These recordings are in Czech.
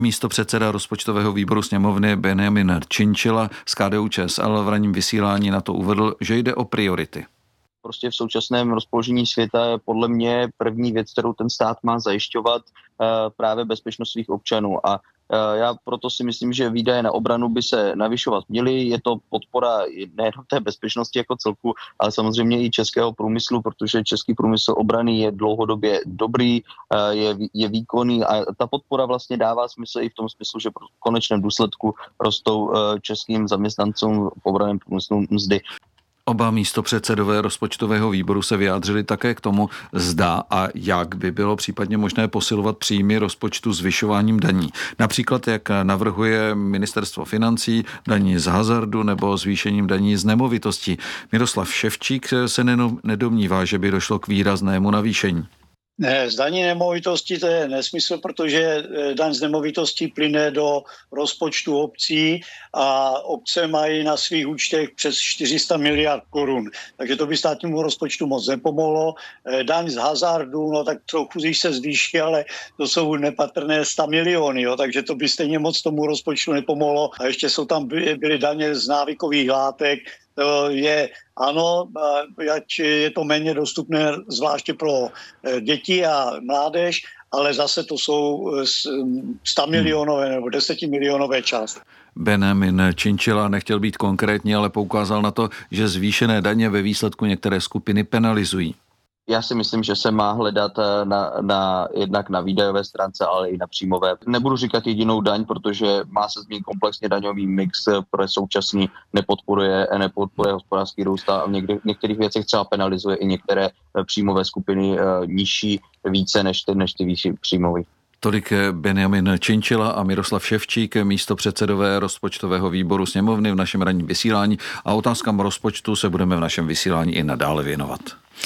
Místopředseda rozpočtového výboru sněmovny Benjamin Činčila z KDU-ČSL v ranním vysílání na to uvedl, že jde o priority. Prostě v současném rozpoložení světa je podle mě první věc, kterou ten stát má zajišťovat, právě bezpečnost svých občanů. A já proto si myslím, že výdaje na obranu by se navyšovat měly. Je to podpora nejen té bezpečnosti jako celku, ale samozřejmě i českého průmyslu, protože český průmysl obrany je dlouhodobě dobrý, je výkonný a ta podpora vlastně dává smysl i v tom smyslu, že v konečném důsledku rostou českým zaměstnancům v obranném průmyslu mzdy. Oba místopředsedové rozpočtového výboru se vyjádřili také k tomu, zda a jak by bylo případně možné posilovat příjmy rozpočtu zvyšováním daní. Například jak navrhuje ministerstvo financí, daní z hazardu nebo zvýšením daní z nemovitostí. Miroslav Ševčík se nedomnívá, že by došlo k výraznému navýšení. Ne, z daní nemovitosti to je nesmysl, protože daň z nemovitostí plyne do rozpočtu obcí a obce mají na svých účtech přes 400 miliard korun. Takže to by státnímu rozpočtu moc nepomohlo. Daň z hazardu, no tak trochu se zvýší, ale to jsou nepatrné 100 miliony, jo, takže to by stejně moc tomu rozpočtu nepomohlo. A ještě jsou tam byly daně z návykových látek. To je ano, ať je to méně dostupné, zvláště pro děti a mládež, ale zase to jsou 100 milionové nebo 10 milionové částky. Benjamin Činčila nechtěl být konkrétní, ale poukázal na to, že zvýšené daně ve výsledku některé skupiny penalizují. Já si myslím, že se má hledat jednak na výdajové stránce, ale i na příjmové. Nebudu říkat jedinou daň, protože má se změnit komplexně daňový mix, protože současný nepodporuje hospodářský růst a v některých věcech třeba penalizuje i některé příjmové skupiny nižší více než ty výšší příjmové. Tolik Benjamin Činčila a Miroslav Ševčík, místopředsedové rozpočtového výboru sněmovny v našem ranním vysílání, a otázkám rozpočtu se budeme v našem vysílání i nadále věnovat.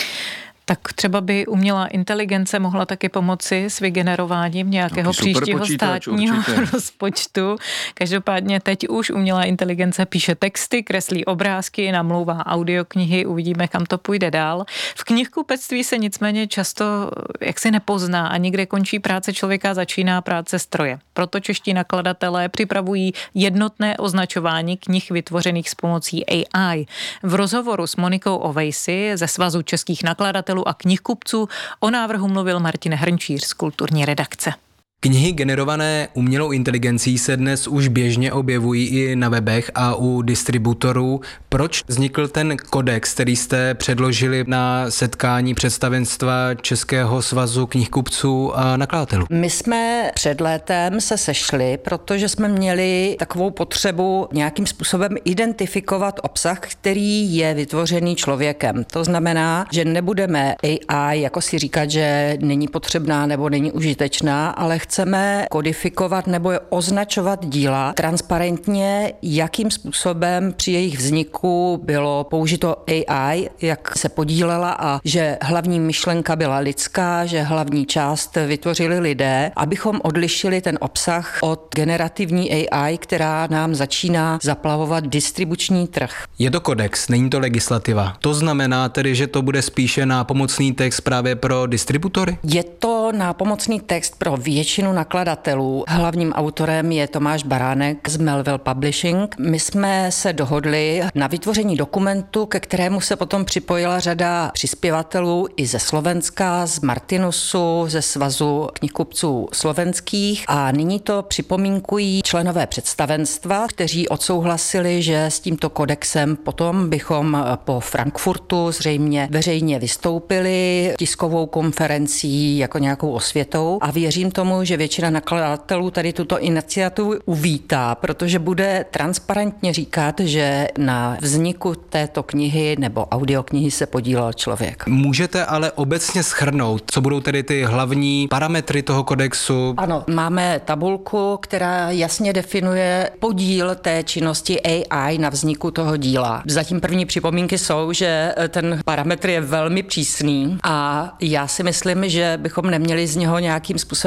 Tak třeba by umělá inteligence mohla taky pomoci s vygenerováním nějakého příštího státního rozpočtu. Každopádně teď už umělá inteligence píše texty, kreslí obrázky, namlouvá audioknihy, uvidíme, kam to půjde dál. V knihkupectví se nicméně často jaksi nepozná a někde končí práce člověka, začíná práce stroje. Proto čeští nakladatelé připravují jednotné označování knih vytvořených s pomocí AI. V rozhovoru s Monikou Ovejsi ze Svazu českých nakladatelů a knihkupců o návrhu mluvil Martin Hrnčíř z kulturní redakce. Knihy generované umělou inteligencí se dnes už běžně objevují i na webech a u distributorů. Proč vznikl ten kodex, který jste předložili na setkání představenstva Českého svazu knihkupců a nakladatelů? My jsme před létem se sešli, protože jsme měli takovou potřebu nějakým způsobem identifikovat obsah, který je vytvořený člověkem. To znamená, že nebudeme AI jako si říkat, že není potřebná nebo není užitečná, ale chceme kodifikovat nebo označovat díla transparentně, jakým způsobem při jejich vzniku bylo použito AI, jak se podílela a že hlavní myšlenka byla lidská, že hlavní část vytvořili lidé, abychom odlišili ten obsah od generativní AI, která nám začíná zaplavovat distribuční trh. Je to kodex, není to legislativa. To znamená tedy, že to bude spíše nápomocný text právě pro distributory? Je to nápomocný text pro většinu nakladatelů. Hlavním autorem je Tomáš Baránek z Melville Publishing. My jsme se dohodli na vytvoření dokumentu, ke kterému se potom připojila řada přispěvatelů i ze Slovenska, z Martinusu, ze Svazu knihkupců slovenských, a nyní to připomínkují členové představenstva, kteří odsouhlasili, že s tímto kodexem potom bychom po Frankfurtu zřejmě veřejně vystoupili tiskovou konferencí jako nějakou osvětou, a věřím tomu, že většina nakladatelů tady tuto iniciativu uvítá, protože bude transparentně říkat, že na vzniku této knihy nebo audioknihy se podílel člověk. Můžete ale obecně shrnout, co budou tedy ty hlavní parametry toho kodexu? Ano, máme tabulku, která jasně definuje podíl té činnosti AI na vzniku toho díla. Zatím první připomínky jsou, že ten parametr je velmi přísný a já si myslím, že bychom neměli z něho nějakým způsobem zase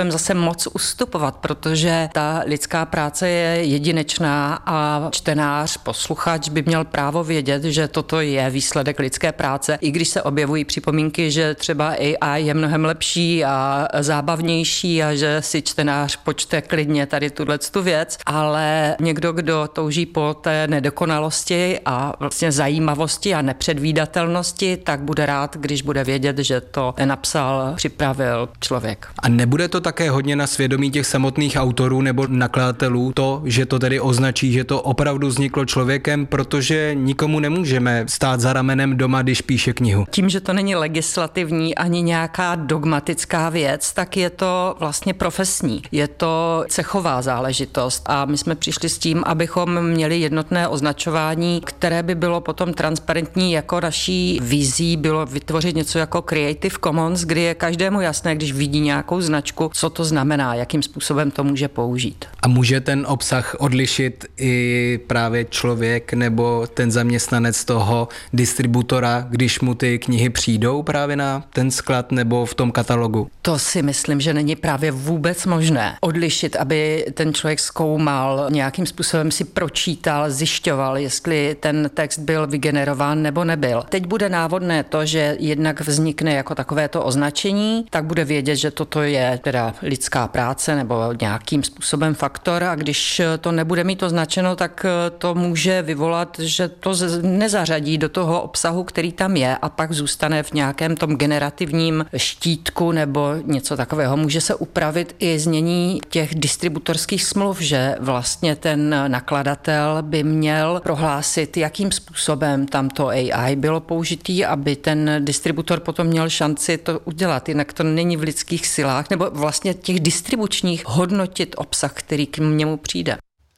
moc ustupovat, protože ta lidská práce je jedinečná a čtenář, posluchač by měl právo vědět, že toto je výsledek lidské práce, i když se objevují připomínky, že třeba AI je mnohem lepší a zábavnější a že si čtenář počte klidně tady tuhletu věc, ale někdo, kdo touží po té nedokonalosti a vlastně zajímavosti a nepředvídatelnosti, tak bude rád, když bude vědět, že to napsal, připravil člověk. A nebude to také hodně na svědomí těch samotných autorů nebo nakladatelů to, že to tedy označí, že to opravdu vzniklo člověkem, protože nikomu nemůžeme stát za ramenem doma, když píše knihu. Tím, že to není legislativní ani nějaká dogmatická věc, tak je to vlastně profesní. Je to cechová záležitost a my jsme přišli s tím, abychom měli jednotné označování, které by bylo potom transparentní. Jako naší vizí bylo vytvořit něco jako Creative Commons, kdy je každému jasné, když vidí nějakou značku, co to znamená, jakým způsobem to může použít. A může ten obsah odlišit i právě člověk nebo ten zaměstnanec toho distributora, když mu ty knihy přijdou právě na ten sklad nebo v tom katalogu? To si myslím, že není právě vůbec možné odlišit, aby ten člověk zkoumal, nějakým způsobem si pročítal, zjišťoval, jestli ten text byl vygenerován nebo nebyl. Teď bude návodné to, že jednak vznikne jako takovéto označení, tak bude vědět, že toto je teda lidská práce nebo nějakým způsobem faktor a když to nebude mít označeno, tak to může vyvolat, že to nezařadí do toho obsahu, který tam je a pak zůstane v nějakém tom generativním štítku nebo něco takového. Může se upravit i znění těch distributorských smluv, že vlastně ten nakladatel by měl prohlásit, jakým způsobem tamto AI bylo použitý, aby ten distributor potom měl šanci to udělat. Jinak to není v lidských silách, nebo vlastně těch distribučních hodnotit obsah, který k němu přijde.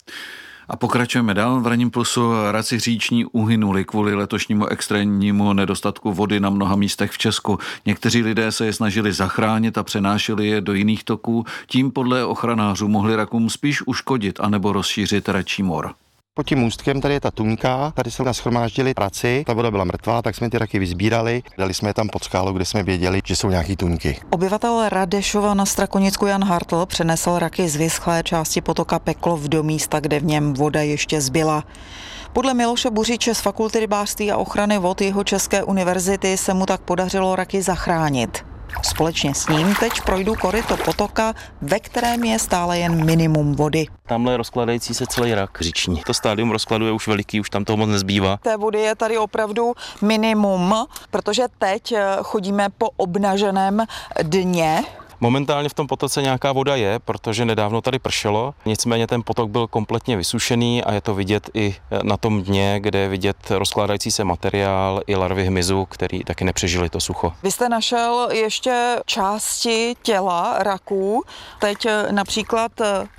A pokračujeme dál. V Ranním plusu raci říční uhynuli kvůli letošnímu extrémnímu nedostatku vody na mnoha místech v Česku. Někteří lidé se je snažili zachránit a přenášeli je do jiných toků. Tím podle ochranářů mohli rakům spíš uškodit anebo rozšířit račí mor. Pod tím můstkem tady je ta tuňka, tady se nashromáždili raci, ta voda byla mrtvá, tak jsme ty raky vyzbírali, dali jsme je tam pod skálu, kde jsme věděli, že jsou nějaký tuňky. Obyvatel Radešova na Strakonicku Jan Hartl přenesl raky z vyschlé části potoka Peklov do místa, kde v něm voda ještě zbyla. Podle Miloše Buřiče z Fakulty rybářství a ochrany vod Jihočeské univerzity se mu tak podařilo raky zachránit. Společně s ním teď projdu koryto potoka, ve kterém je stále jen minimum vody. Tamhle je rozkladající se celý rak říční. To stádium rozkladu je už veliký, už tam toho moc nezbývá. Té vody je tady opravdu minimum, protože teď chodíme po obnaženém dně. Momentálně v tom potoce nějaká voda je, protože nedávno tady pršelo, nicméně ten potok byl kompletně vysušený a je to vidět i na tom dně, kde je vidět rozkládající se materiál i larvy hmyzu, který taky nepřežili to sucho. Vy jste našel ještě části těla raků, teď například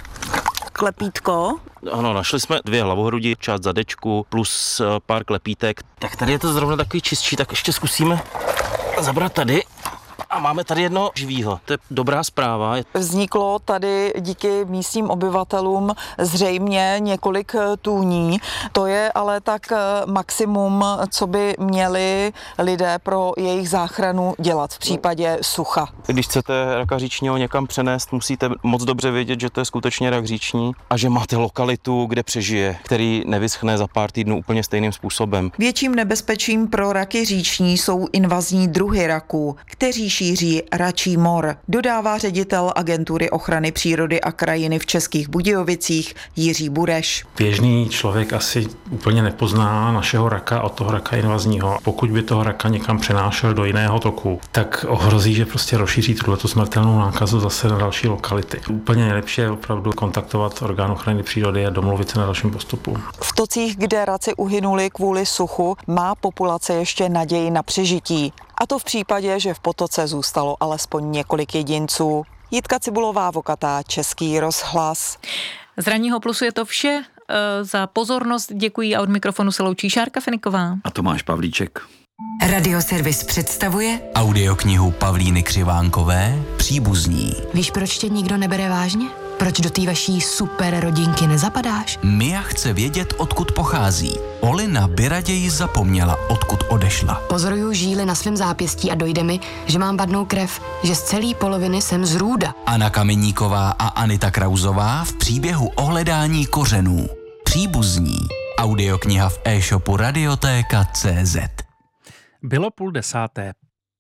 klepítko. Ano, našli jsme 2 hlavohrudi, část zadečku plus pár klepítek. Tak tady je to zrovna takový čistší, tak ještě zkusíme zabrat tady. A máme tady jedno živýho. To je dobrá zpráva. Vzniklo tady díky místním obyvatelům zřejmě několik tůní. To je ale tak maximum, co by měli lidé pro jejich záchranu dělat v případě sucha. Když chcete raka říčního někam přenést, musíte moc dobře vědět, že to je skutečně rak říční a že máte lokalitu, kde přežije, který nevyschne za pár týdnů úplně stejným způsobem. Větším nebezpečím pro raky říční jsou invazní druhy raků, kteří šíří račí mor, dodává ředitel Agentury ochrany přírody a krajiny v Českých Budějovicích Jiří Bureš. Běžný člověk asi úplně nepozná našeho raka od toho raka invazního. Pokud by toho raka někam přenášel do jiného toku, tak ohrozí, že prostě rozšíří tuhletu smrtelnou nákazu zase na další lokality. Úplně nejlepší je opravdu kontaktovat orgán ochrany přírody a domluvit se na dalším postupu. V tocích, kde raci uhynuli kvůli suchu, má populace ještě naději na přežití. A to v případě, že v potoce zůstalo alespoň několik jedinců. Jitka Cibulová, Vokatá, Český rozhlas. Z Ranního plusu je to vše. Za pozornost děkuji a od mikrofonu se loučí Šárka Feniková. A Tomáš Pavlíček. Radioservis představuje audioknihu Pavlíny Křivánkové Příbuzní. Víš, proč tě nikdo nebere vážně? Proč do té vaší super rodinky nezapadáš? Mia chce vědět, odkud pochází. Olina by raději zapomněla, odkud odešla. Pozoruju žíly na svém zápěstí a dojde mi, že mám vadnou krev, že z celé poloviny jsem z Růda. Anna Kameníková a Anita Krauzová v příběhu o hledání kořenů. Příbuzní. Audiokniha v e-shopu Radiotéka.cz. Bylo 9:30.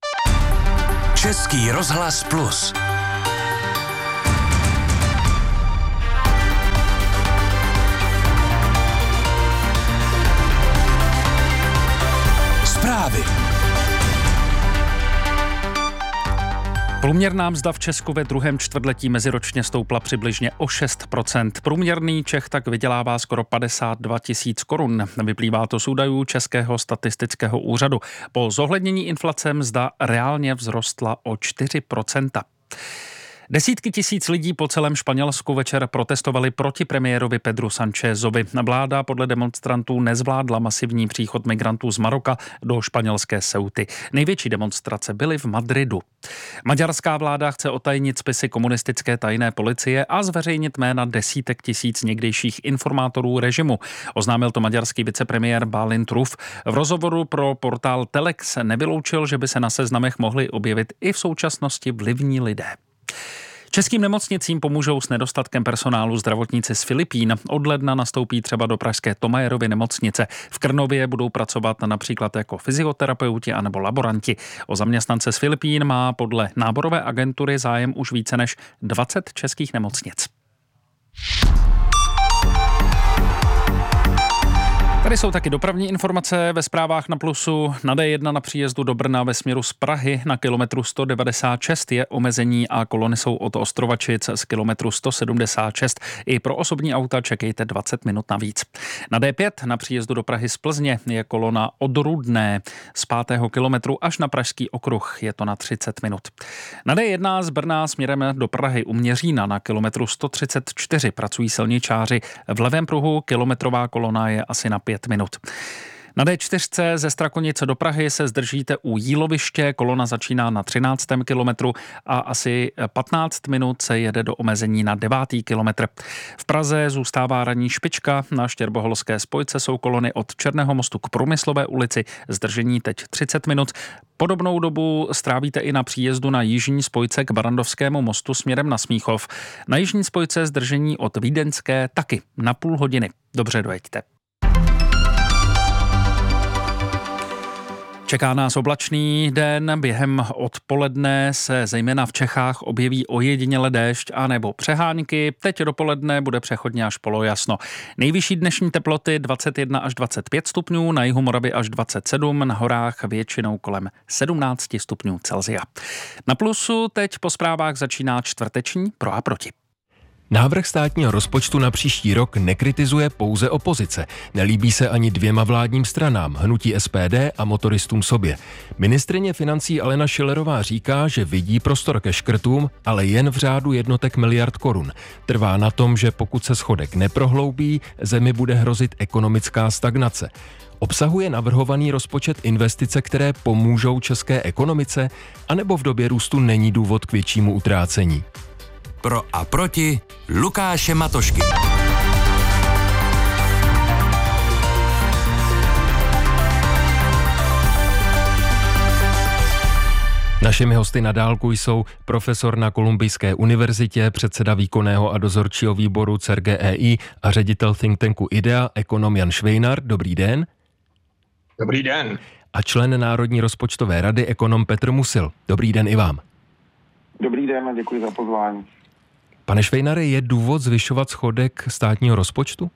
Český rozhlas Plus. Zprávy. Průměrná mzda v Česku ve druhém čtvrtletí meziročně stoupla přibližně o 6%. Průměrný Čech tak vydělává skoro 52 000 korun. Vyplývá to z údajů Českého statistického úřadu. Po zohlednění inflace mzda reálně vzrostla o 4%. Desítky tisíc lidí po celém Španělsku večer protestovali proti premiérovi Pedru Sánchezovi. Vláda podle demonstrantů nezvládla masivní příchod migrantů z Maroka do španělské Ceuty. Největší demonstrace byly v Madridu. Maďarská vláda chce otajnit spisy komunistické tajné policie a zveřejnit jména desítek tisíc někdejších informátorů režimu. Oznámil to maďarský vicepremiér Bálint Ruf. V rozhovoru pro portál Telex nevyloučil, že by se na seznamech mohli objevit i v současnosti vlivní lidé. Českým nemocnicím pomůžou s nedostatkem personálu zdravotníci z Filipín. Od ledna nastoupí třeba do pražské Thomayerovy nemocnice. V Krnově budou pracovat například jako fyzioterapeuti anebo laboranti. O zaměstnance z Filipín má podle náborové agentury zájem už více než 20 českých nemocnic. Tady jsou taky dopravní informace ve zprávách na Plusu. Na D1 na příjezdu do Brna ve směru z Prahy na kilometru 196 je omezení a kolony jsou od Ostrovačic z kilometru 176. I pro osobní auta čekejte 20 minut navíc. Na D5 na příjezdu do Prahy z Plzně je kolona od Rudné z 5. kilometru až na Pražský okruh. Je to na 30 minut. Na D1 z Brna směrem do Prahy u Měřína na kilometru 134 pracují silničáři. V levém pruhu kilometrová kolona je asi na 5 minut. Na D4 ze Strakonic do Prahy se zdržíte u Jíloviště, kolona začíná na 13. kilometru a asi 15 minut se jede do omezení na 9. kilometr. V Praze zůstává ranní špička, na Štěrboholské spojce jsou kolony od Černého mostu k Průmyslové ulici, zdržení teď 30 minut. Podobnou dobu strávíte i na příjezdu na jižní spojce k Barandovskému mostu směrem na Smíchov. Na jižní spojce zdržení od Vídeňské taky na půl hodiny. Dobře dojeďte. Čeká nás oblačný den, během odpoledne se zejména v Čechách objeví ojediněle déšť a nebo přehánky, teď dopoledne bude přechodně až polojasno. Nejvyšší dnešní teploty 21 až 25 stupňů, na jihu Moravy až 27, na horách většinou kolem 17 stupňů Celsia. Na Plusu teď po zprávách začíná čtvrteční Pro a proti. Návrh státního rozpočtu na příští rok nekritizuje pouze opozice. Nelíbí se ani dvěma vládním stranám, hnutí SPD a motoristům sobě. Ministryně financí Alena Schillerová říká, že vidí prostor ke škrtům, ale jen v řádu jednotek miliard korun. Trvá na tom, že pokud se schodek neprohloubí, zemi bude hrozit ekonomická stagnace. Obsahuje navrhovaný rozpočet investice, které pomůžou české ekonomice, anebo v době růstu není důvod k většímu utrácení? Pro a proti Lukáše Matošky. Našimi hosty na dálku jsou profesor na Kolumbijské univerzitě, předseda výkonného a dozorčího výboru CERGEI a ředitel think tanku IDEA, ekonom Jan Švejnar. Dobrý den. Dobrý den. A člen Národní rozpočtové rady, ekonom Petr Musil. Dobrý den i vám. Dobrý den a děkuji za pozvání. Pane Švejnare, je důvod zvyšovat schodek státního rozpočtu?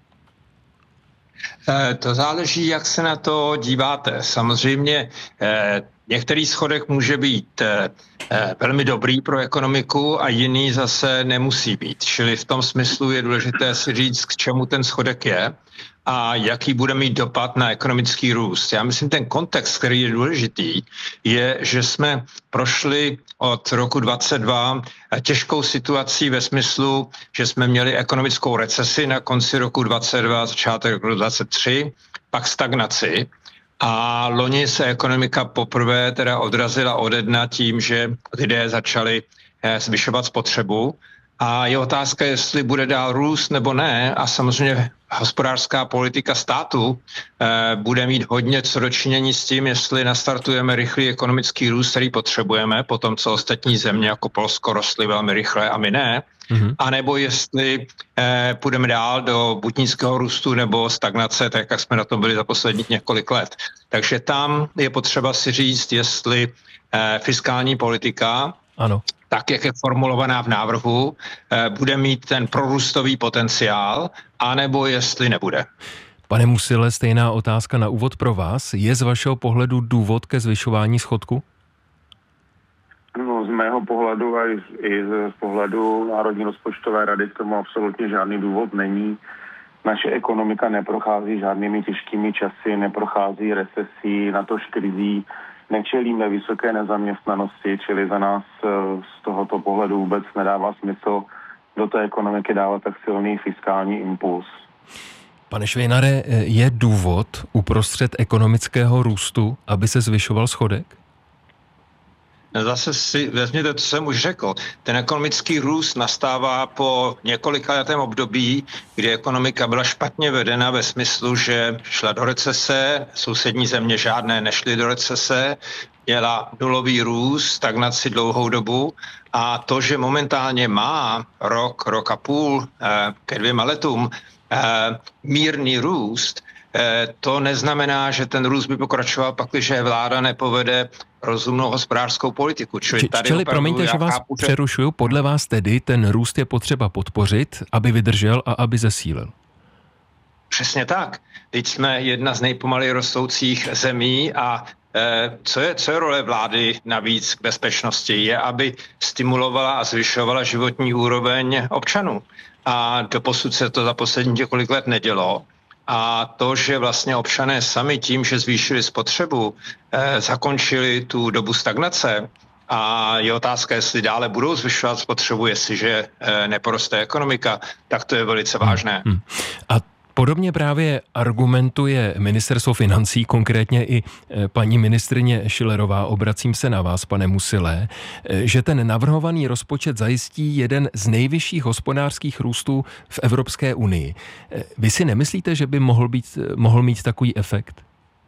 To záleží, jak se na to díváte. Samozřejmě některý schodek může být velmi dobrý pro ekonomiku a jiný zase nemusí být. Čili v tom smyslu je důležité si říct, k čemu ten schodek je a jaký bude mít dopad na ekonomický růst. Já myslím, ten kontext, který je důležitý, je, že jsme prošli od roku 2022 těžkou situací ve smyslu, že jsme měli ekonomickou recesi na konci roku 2022, začátek roku 2023, pak stagnaci. A loni se ekonomika poprvé teda odrazila ode dna tím, že lidé začali zvyšovat spotřebu A je otázka, jestli bude dál růst nebo ne. A samozřejmě hospodářská politika státu bude mít hodně co dočinění s tím, jestli nastartujeme rychlý ekonomický růst, který potřebujeme, po tom, co ostatní země jako Polsko rostly velmi rychle a my ne. anebo jestli půjdeme dál do buď nízkého růstu nebo stagnace, tak jak jsme na tom byli za posledních několik let. Takže tam je potřeba si říct, jestli fiskální politika, ano, tak jak je formulovaná v návrhu, bude mít ten prorůstový potenciál, anebo jestli nebude. Pane Musile, stejná otázka na úvod pro vás. Je z vašeho pohledu důvod ke zvyšování schodku? No, z mého pohledu a i z pohledu Národní rozpočtové rady k tomu absolutně žádný důvod není. Naše ekonomika neprochází žádnými těžkými časy, neprochází recesí, natož krizí, nečelíme vysoké nezaměstnanosti, čili za nás z tohoto pohledu vůbec nedává smysl do té ekonomiky dávat tak silný fiskální impuls. Pane Švejnare, je důvod uprostřed ekonomického růstu, aby se zvyšoval schodek? Zase si vezměte, co jsem už řekl. Ten ekonomický růst nastává po několikaletém období, kdy ekonomika byla špatně vedena ve smyslu, že šla do recese, sousední země žádné nešly do recese, měla nulový růst, stagnaci dlouhou dobu a to, že momentálně má rok a půl ke 2 letům mírný růst, to neznamená, že ten růst by pokračoval, pakliže vláda nepovede rozumnou hospodářskou politiku. Čili promiňte, že vás přerušuju, podle vás tedy ten růst je potřeba podpořit, aby vydržel a aby zesílil. Přesně tak. Teď jsme jedna z nejpomaleji rostoucích zemí a co je role vlády navíc k bezpečnosti? Je, aby stimulovala a zvyšovala životní úroveň občanů. A doposud se to za poslední několik let nedělo. A to, že vlastně občané sami tím, že zvýšili spotřebu, zakončili tu dobu stagnace a je otázka, jestli dále budou zvyšovat spotřebu, jestliže neporoste ekonomika, tak to je velice vážné. A podobně právě argumentuje ministerstvo financí, konkrétně i paní ministryně Schillerová, obracím se na vás, pane Musile, že ten navrhovaný rozpočet zajistí jeden z nejvyšších hospodářských růstů v Evropské unii. Vy si nemyslíte, že by mohl mít takový efekt?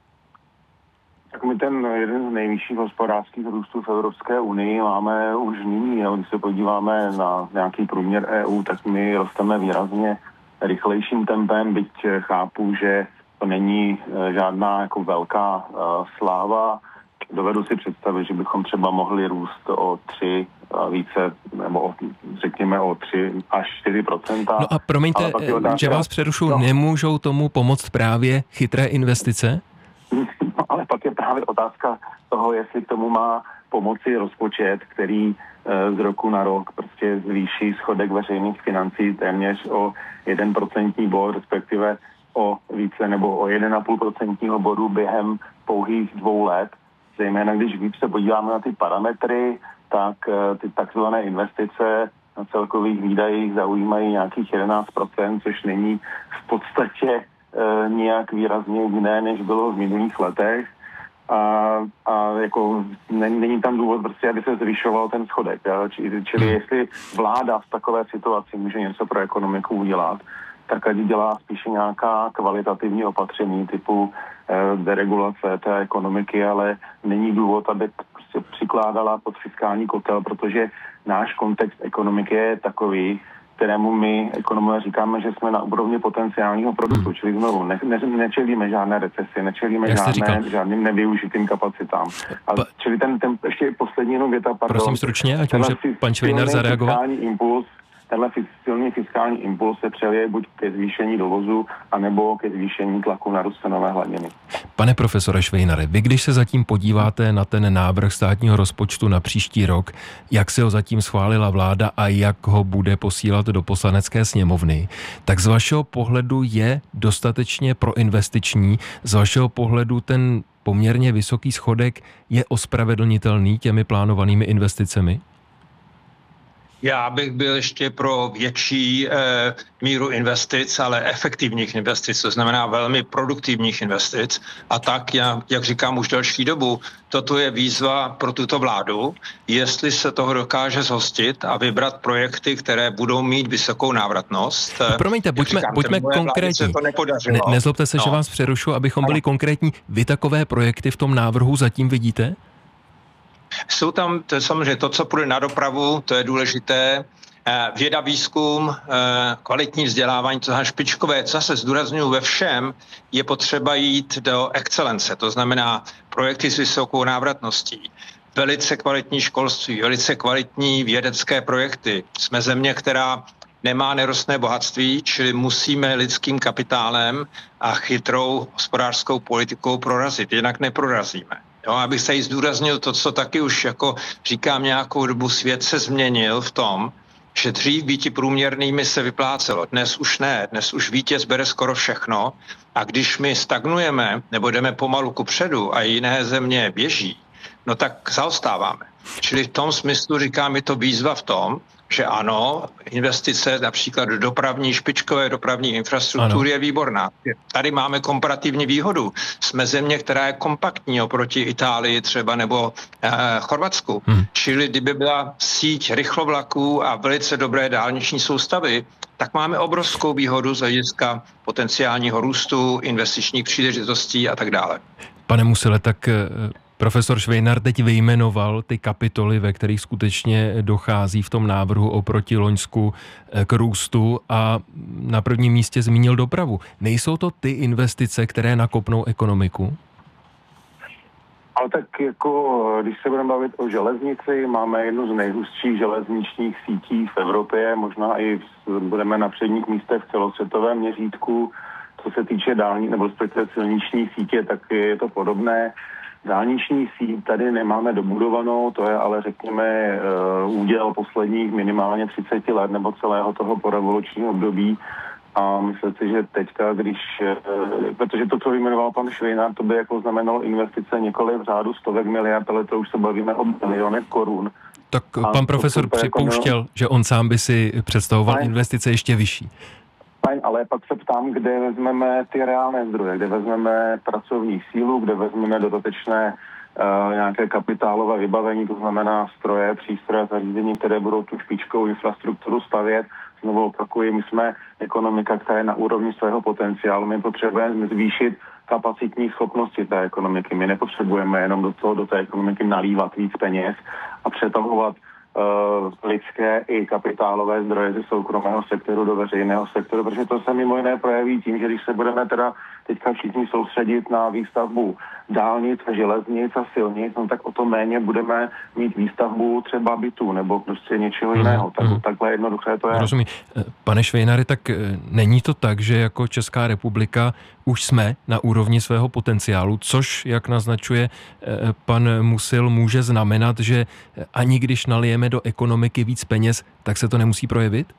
Tak my ten jeden z nejvyšších hospodářských růstů v Evropské unii máme už nyní. Když se podíváme na nějaký průměr EU, tak my rosteme výrazně rychlejším tempem, byť chápu, že to není žádná jako velká sláva. Dovedu si představit, že bychom třeba mohli růst o 3 více, nebo řekněme o 3 až 4%. No a promiňte, že vás přerušu, nemůžou tomu pomoct právě chytré investice? No, ale pak je právě otázka toho, jestli k tomu má pomoci rozpočet, který z roku na rok prostě zvýší schodek veřejných financí téměř o 1% bod, respektive o více nebo o 1,5% bodu během pouhých 2 let. Zejména když se podíváme na ty parametry, tak ty takzvané investice na celkových výdajích zaujímají nějakých 11%, což není v podstatě nějak výrazně jiné, než bylo v minulých letech. A jako není tam důvod prostě, aby se zvyšoval ten schodek. Čili jestli vláda v takové situaci může něco pro ekonomiku udělat, tak ať dělá spíše nějaká kvalitativní opatření typu deregulace té ekonomiky, ale není důvod, aby prostě přikládala pod fiskální kotel, protože náš kontext ekonomiky je takový, kterému my ekonomové říkáme, že jsme na úrovni potenciálního produktu, čili znovu nečelíme žádné recesi, nečelíme žádným nevyužitým kapacitám. Čili ten ještě poslední jenom věta, prosím stručně, ať může pan Švejnar zareagovat. Tenhle silný fiskální impuls se přelije buď ke zvýšení dovozu, anebo ke zvýšení tlaku na růst cenové hladiny. Pane profesore Švejnare, vy když se zatím podíváte na ten návrh státního rozpočtu na příští rok, jak se ho zatím schválila vláda a jak ho bude posílat do Poslanecké sněmovny, tak z vašeho pohledu je dostatečně proinvestiční, z vašeho pohledu ten poměrně vysoký schodek je ospravedlnitelný těmi plánovanými investicemi? Já bych byl ještě pro větší míru investic, ale efektivních investic, to znamená velmi produktivních investic. A tak, jak říkám už delší dobu, toto je výzva pro tuto vládu, jestli se toho dokáže zhostit a vybrat projekty, které budou mít vysokou návratnost. Promiňte, buďme konkrétní. Nezlobte se, že vás přerušu, abychom byli konkrétní. Vy takové projekty v tom návrhu zatím vidíte? Jsou tam samozřejmě to, co půjde na dopravu, to je důležité. Věda, výzkum, kvalitní vzdělávání, to znamená špičkové, co se zdůrazňuji ve všem, je potřeba jít do excelence, to znamená projekty s vysokou návratností. Velice kvalitní školství, velice kvalitní vědecké projekty. Jsme země, která nemá nerostné bohatství, čili musíme lidským kapitálem a chytrou hospodářskou politikou prorazit, jinak neprorazíme. Jo, abych se jí zdůraznil to, co taky už jako říkám nějakou dobu, svět se změnil v tom, že dřív býti průměrnými se vyplácelo. Dnes už ne, dnes už vítěz bere skoro všechno a když my stagnujeme nebo jdeme pomalu kupředu a jiné země běží, no tak zaostáváme. Čili v tom smyslu říkám, je to výzva v tom, že ano, investice například do špičkové dopravní infrastruktury je výborná. Tady máme komparativní výhodu. Jsme země, která je kompaktní oproti Itálii třeba nebo Chorvatsku. Čili kdyby byla síť rychlovlaků a velice dobré dálniční soustavy, tak máme obrovskou výhodu z hlediska potenciálního růstu, investičních příležitostí a tak dále. Pane Musile, tak profesor Švejnar teď vyjmenoval ty kapitoly, ve kterých skutečně dochází v tom návrhu oproti loňsku k růstu a na prvním místě zmínil dopravu. Nejsou to ty investice, které nakopnou ekonomiku? Ale tak jako, když se budeme bavit o železnici, máme jednu z nejhustších železničních sítí v Evropě, možná i budeme na předních místech v celosvětovém měřítku. Co se týče dálnic nebo silniční sítě, tak je to podobné. Dálniční síť tady nemáme dobudovanou, to je ale řekněme úděl posledních minimálně 30 let nebo celého toho porevolučního období. A myslím si, že teďka, protože to, co vyjmenoval pan Švejnar, to by jako znamenalo investice nikoli v řádu stovek miliard, ale to už se bavíme o milionech korun. Tak pan profesor připouštěl, že on sám by si představoval investice ještě vyšší. Ale pak se ptám, kde vezmeme ty reálné zdroje, kde vezmeme pracovní sílu, kde vezmeme dodatečné nějaké kapitálové vybavení, to znamená stroje, přístroje, zařízení, které budou tu špičkovou infrastrukturu stavět. Znovu opakuji, my jsme ekonomika, která je na úrovni svého potenciálu. My potřebujeme zvýšit kapacitní schopnosti té ekonomiky. My nepotřebujeme jenom do té ekonomiky nalívat víc peněz a přetahovat lidské i kapitálové zdroje ze soukromého sektoru do veřejného sektoru, protože to se mimo jiné projeví tím, že když se budeme teda teďka všichni soustředit na výstavbu dálnic, železnic a silnic, no tak o to méně budeme mít výstavbu třeba bytů nebo prostě něčeho jiného. Takhle jednoduché to je. Rozumím. Pane Švejnare, tak není to tak, že jako Česká republika už jsme na úrovni svého potenciálu, což, jak naznačuje pan Musil, může znamenat, že ani když nalijeme do ekonomiky víc peněz, tak se to nemusí projevit?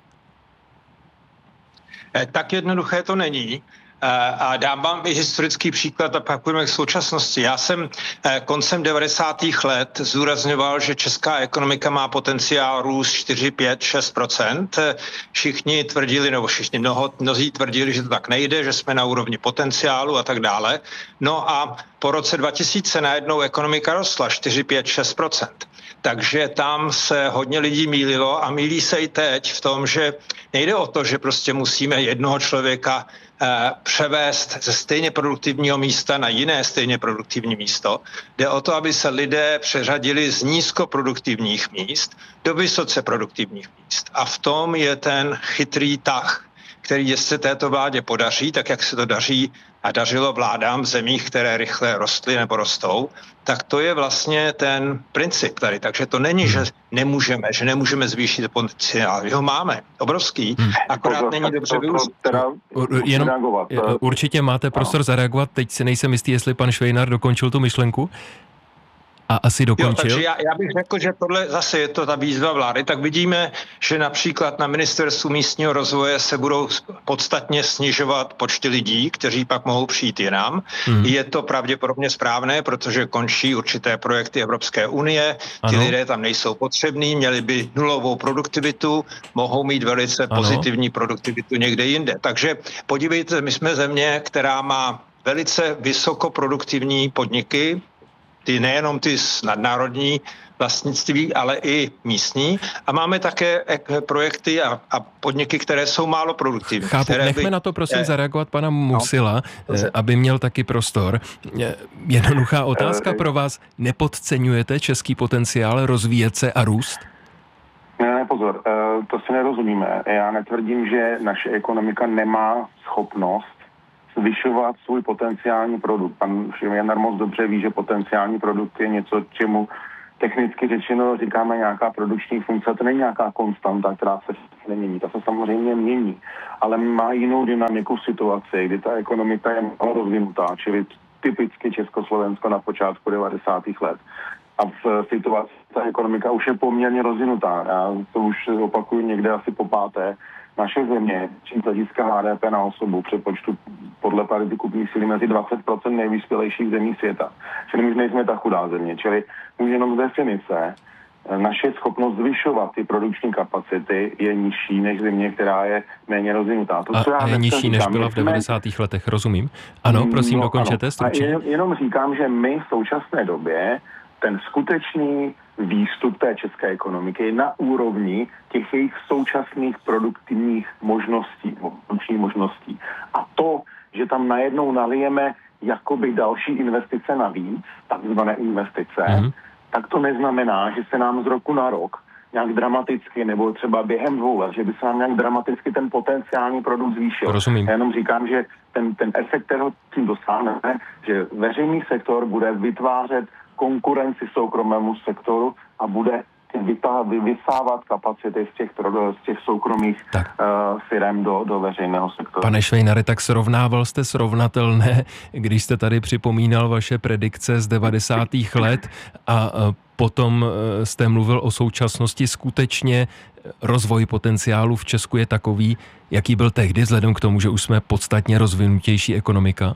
Tak jednoduché to není. A dám vám i historický příklad a pak půjdeme k současnosti. Já jsem koncem 90. let zdůrazňoval, že česká ekonomika má potenciál růst 4, 5, 6%. Všichni tvrdili, nebo mnozí tvrdili, že to tak nejde, že jsme na úrovni potenciálu a tak dále. No a po roce 2000 najednou ekonomika rostla 4, 5, 6%. Takže tam se hodně lidí mýlilo a mýlí se i teď v tom, že nejde o to, že prostě musíme jednoho člověka převést ze stejně produktivního místa na jiné stejně produktivní místo. Jde o to, aby se lidé přeřadili z nízkoproduktivních míst do vysoce produktivních míst. A v tom je ten chytrý tah, který se této vládě podaří, tak jak se to daří a dařilo vládám v zemích, které rychle rostly nebo rostou, tak to je vlastně ten princip tady. Takže to není, že nemůžeme zvýšit potenciál. Ho máme, obrovský, akorát není dobře využít. Určitě máte prostor zareagovat, teď si nejsem jistý, jestli pan Švejnar dokončil tu myšlenku. A asi dokončil. Takže já bych řekl, že tohle zase je to ta výzva vlády, tak vidíme, že například na ministerstvu místního rozvoje se budou podstatně snižovat počty lidí, kteří pak mohou přijít jinam. Je to pravděpodobně správné, protože končí určité projekty Evropské unie, ty lidé tam nejsou potřební, měli by nulovou produktivitu, mohou mít velice pozitivní produktivitu někde jinde. Takže podívejte, my jsme země, která má velice vysokoproduktivní podniky, nejenom ty nadnárodní vlastnictví, ale i místní. A máme také projekty a podniky, které jsou málo produktivní. Chápu, nechme na to prosím zareagovat pana Musila, aby měl taky prostor. Jednoduchá otázka pro vás. Nepodceňujete český potenciál rozvíjet se a růst? Ne, pozor, to si nerozumíme. Já netvrdím, že naše ekonomika nemá schopnost zvyšovat svůj potenciální produkt. Pan Švejnar moc dobře ví, že potenciální produkt je něco, čemu technicky řečeno říkáme nějaká produkční funkce. To není nějaká konstanta, která se nemění. Ta se samozřejmě mění, ale má jinou dynamiku v situaci, kdy ta ekonomika je málo rozvinutá, čili typicky Československo na počátku 90. let. A v situaci ta ekonomika už je poměrně rozvinutá. Já to už opakuju někde asi po páté. Naše země, čím hlediska HDP na osobu přepočtu podle parity kupní síly mezi 20% nejvyspělejších zemí světa. Čili my nejsme ta chudá země. Čili už jenom z definice naše schopnost zvyšovat ty produkční kapacity je nižší než země, která je méně rozvinutá. A je nižší, než byla v 90. letech, rozumím? Ano, prosím, dokončete stručně. Jenom říkám, že my v současné době ten skutečný výstup té české ekonomiky je na úrovni těch jejich současných produktivních možností, produkčních možností. A to, že tam najednou nalijeme jakoby další investice navíc, takzvané investice, tak to neznamená, že se nám z roku na rok nějak dramaticky, nebo třeba během 2 let, že by se nám nějak dramaticky ten potenciální produkt zvýšil. Rozumím. Já jenom říkám, že ten efekt, kterého tím dosáhneme, že veřejný sektor bude vytvářet konkurenci soukromému sektoru a bude vysávat kapacity z těch soukromých firem do veřejného sektoru. Pane Švejnare, tak srovnával jste srovnatelné, když jste tady připomínal vaše predikce z 90. let a potom jste mluvil o současnosti. Skutečně rozvoj potenciálu v Česku je takový, jaký byl tehdy, vzhledem k tomu, že už jsme podstatně rozvinutější ekonomika?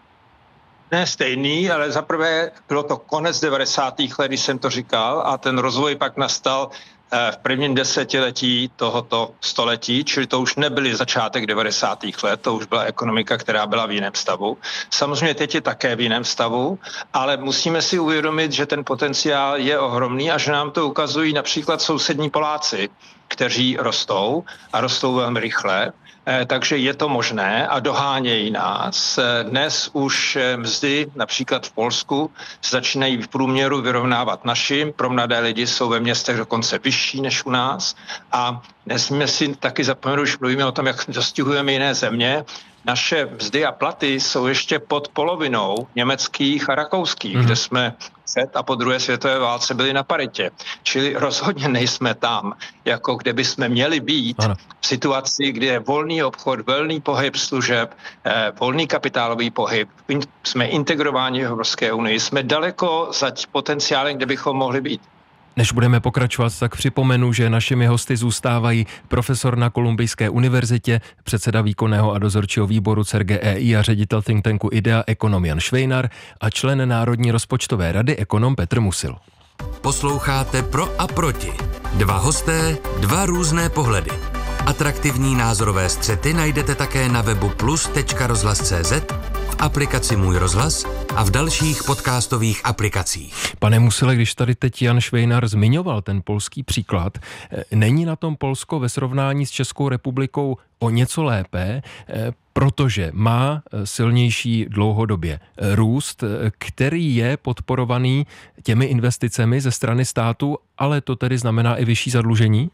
Ne stejný, ale zaprvé bylo to konec 90. let, když jsem to říkal, a ten rozvoj pak nastal v prvním desetiletí tohoto století, čili to už nebyly začátek 90. let, to už byla ekonomika, která byla v jiném stavu. Samozřejmě teď je také v jiném stavu, ale musíme si uvědomit, že ten potenciál je ohromný a že nám to ukazují například sousední Poláci, kteří rostou a rostou velmi rychle. Takže je to možné a dohánějí nás. Dnes už mzdy například v Polsku začínají v průměru vyrovnávat našim. Pro mladé lidi jsou ve městech dokonce vyšší než u nás. A nesmíme si taky zapomenout, už mluvíme o tom, jak dostihujeme jiné země. Naše mzdy a platy jsou ještě pod polovinou německých a rakouských, kde jsme před a po druhé světové válce byli na paritě. Čili rozhodně nejsme tam, jako kde bychom měli být v situaci, kdy je volný obchod, volný pohyb služeb, volný kapitálový pohyb. Jsme integrováni v Evropské unii, jsme daleko za potenciálem, kde bychom mohli být. Než budeme pokračovat, tak připomenu, že našimi hosty zůstávají profesor na Kolumbijské univerzitě, předseda výkonného a dozorčího výboru CERGEI a ředitel think tanku IDEA ekonom Jan Švejnar a člen Národní rozpočtové rady ekonom Petr Musil. Posloucháte Pro a proti. 2 hosté, 2 různé pohledy. Atraktivní názorové střety najdete také na webu plus.rozhlas.cz, v aplikaci Můj rozhlas a v dalších podcastových aplikacích. Pane Musile, když tady teď Jan Švejnar zmiňoval ten polský příklad, není na tom Polsko ve srovnání s Českou republikou o něco lépe, protože má silnější dlouhodobě růst, který je podporovaný těmi investicemi ze strany státu, ale to tedy znamená i vyšší zadlužení?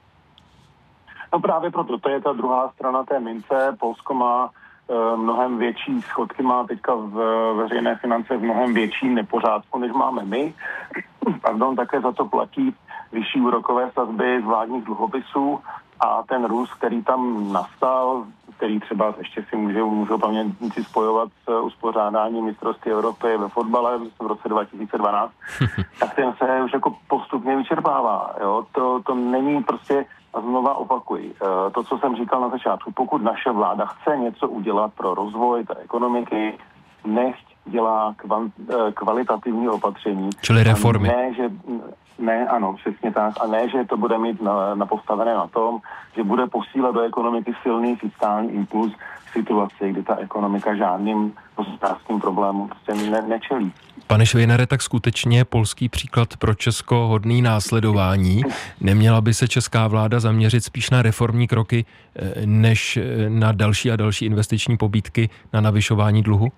No právě proto, to je ta druhá strana té mince. Polsko má mnohem větší schodky, má teďka v veřejné finance v mnohem větším nepořádku, než máme my. Pardon, také za to platí vyšší úrokové sazby z vládních dluhopisů. a ten růst, který tam nastal, který třeba ještě si můžou pamětníci spojovat s uspořádáním mistrovství Evropy ve fotbale v roce 2012, tak ten se už jako postupně vyčerpává. Jo? To není prostě, a znova opakuji, to, co jsem říkal na začátku, pokud naše vláda chce něco udělat pro rozvoj té ekonomiky, nechť dělá kvalitativní opatření. Čili reformy. Ano, přesně tak. A ne, že to bude mít napostavené na tom, že bude posílat do ekonomiky silný fiskální impuls v situaci, kdy ta ekonomika žádným hospodářským problémům prostě nečelí. Pane Švejnare, tak skutečně polský příklad pro Česko hodný následování. Neměla by se česká vláda zaměřit spíš na reformní kroky, než na další a další investiční pobídky na navyšování dluhu?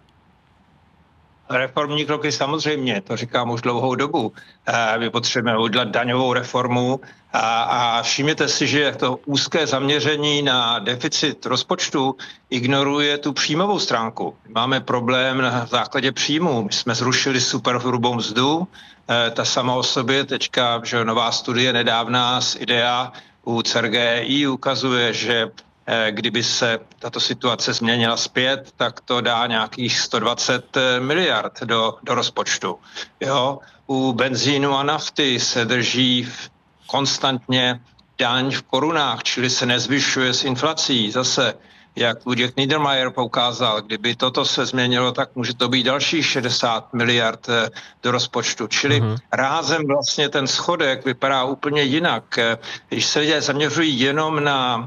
Reformní kroky samozřejmě, to říkám už dlouhou dobu. My potřebujeme udělat daňovou reformu a všimněte si, že to úzké zaměření na deficit rozpočtu ignoruje tu příjmovou stránku. Máme problém na základě příjmu. My jsme zrušili superhrubou mzdu, ta sama o sobě teďka, že nová studie nedávná z IDEA u CERGEI ukazuje, že kdyby se tato situace změnila zpět, tak to dá nějakých 120 miliard do rozpočtu. Jo? U benzínu a nafty se drží konstantně daň v korunách, čili se nezvyšuje s inflací. Zase, jak Luděk Niedermayer poukázal, kdyby toto se změnilo, tak může to být dalších 60 miliard do rozpočtu. Čili rázem vlastně ten schodek vypadá úplně jinak. Když se lidé zaměřují jenom na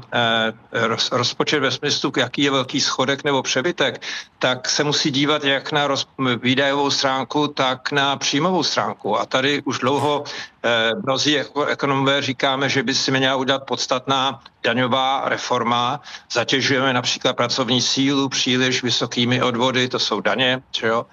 rozpočet ve smyslu, jaký je velký schodek nebo přebytek, tak se musí dívat jak na výdajovou stránku, tak na příjmovou stránku. A tady už dlouho mnozí ekonomové říkáme, že by si měla udělat podstatná daňová reforma. Zatěžujeme například pracovní sílu příliš vysokými odvody, to jsou daně, jo?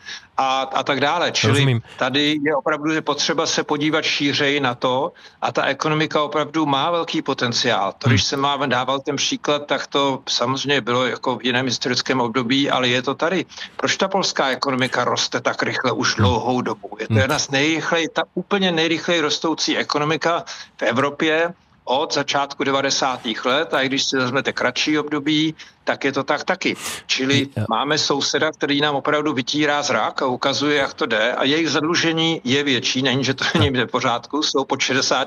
A tak dále. Čili Rozumím. Tady je opravdu potřeba se podívat šířeji na to a ta ekonomika opravdu má velký potenciál. To, když jsem dával ten příklad, tak to samozřejmě bylo jako v jiném historickém období, ale je to tady. Proč ta polská ekonomika roste tak rychle už dlouhou dobu? Je to jedna z ta úplně nejrychleji rostoucí ekonomika v Evropě od začátku 90. let, a i když si vezmete kratší období, tak je to tak taky. Čili máme souseda, který nám opravdu vytírá zrak a ukazuje, jak to jde, a jejich zadlužení je větší, není, že to není v pořádku, jsou pod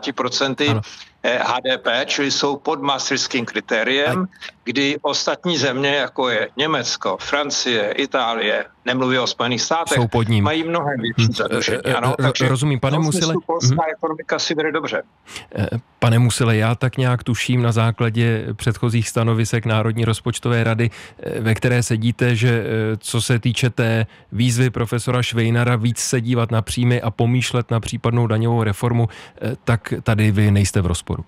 60% HDP, čili jsou pod maastrichtským kritériem, kdy ostatní země, jako je Německo, Francie, Itálie, nemluví o Spojených státech, mají mnohem větší zadlužení. Ano, takže rozumím, pane Musile. Polská ekonomika si vede dobře. Pane Musile, já tak nějak tuším na základě předchozích stanovisek Národní rozpočtové rady, ve které sedíte, že co se týče té výzvy profesora Švejnara víc se dívat na příjmy a pomýšlet na případnou daňovou reformu, tak tady vy nejste v rozporu.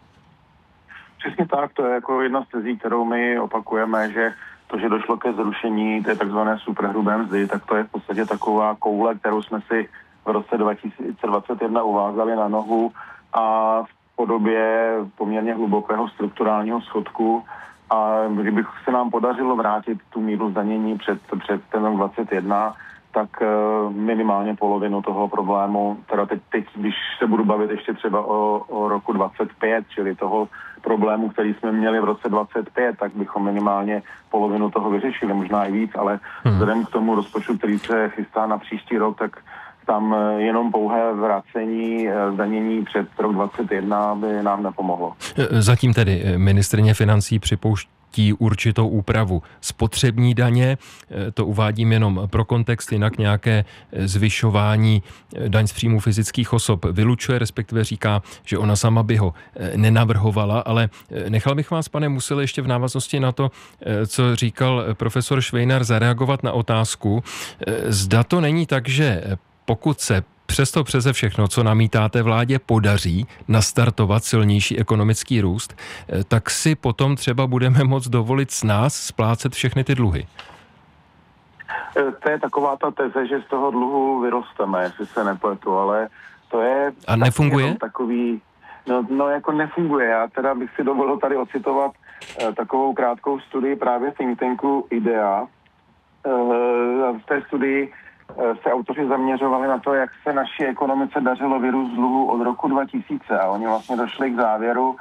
Přesně tak, to je jako jedna z tezí, kterou my opakujeme, že to, že došlo ke zrušení té takzvané superhrubé mzdy, tak to je v podstatě taková koule, kterou jsme si v roce 2021 uvázali na nohu a v podobě poměrně hlubokého strukturálního schodku. A kdyby se nám podařilo vrátit tu míru zdanění před ten 21, tak minimálně polovinu toho problému, teda teď když se budu bavit ještě třeba o roku 25, čili toho problému, který jsme měli v roce 25, tak bychom minimálně polovinu toho vyřešili, možná i víc, ale vzhledem k tomu rozpočtu, který se chystá na příští rok, tak tam jenom pouhé vracení zdanění před rok 21 by nám nepomohlo. Zatím tedy ministryně financí připouští určitou úpravu spotřební daně, to uvádím jenom pro kontext, jinak nějaké zvyšování daň z příjmu fyzických osob vylučuje, respektive říká, že ona sama by ho nenavrhovala, ale nechal bych vás, pane Musile, ještě v návaznosti na to, co říkal profesor Švejnar, zareagovat na otázku, zda to není tak, že pokud se přesto přeze všechno, co namítáte vládě, podaří nastartovat silnější ekonomický růst, tak si potom třeba budeme moct dovolit s nás splácet všechny ty dluhy. To je taková ta teze, že z toho dluhu vyrosteme, jestli se nepletu, ale to je... A nefunguje? Takový, no jako nefunguje. Já teda bych si dovolil tady ocitovat takovou krátkou studii právě think tanku IDEA. V té studii se autoři zaměřovali na to, jak se naší ekonomice dařilo vyrůst dluhu od roku 2000 a oni vlastně došli k závěru,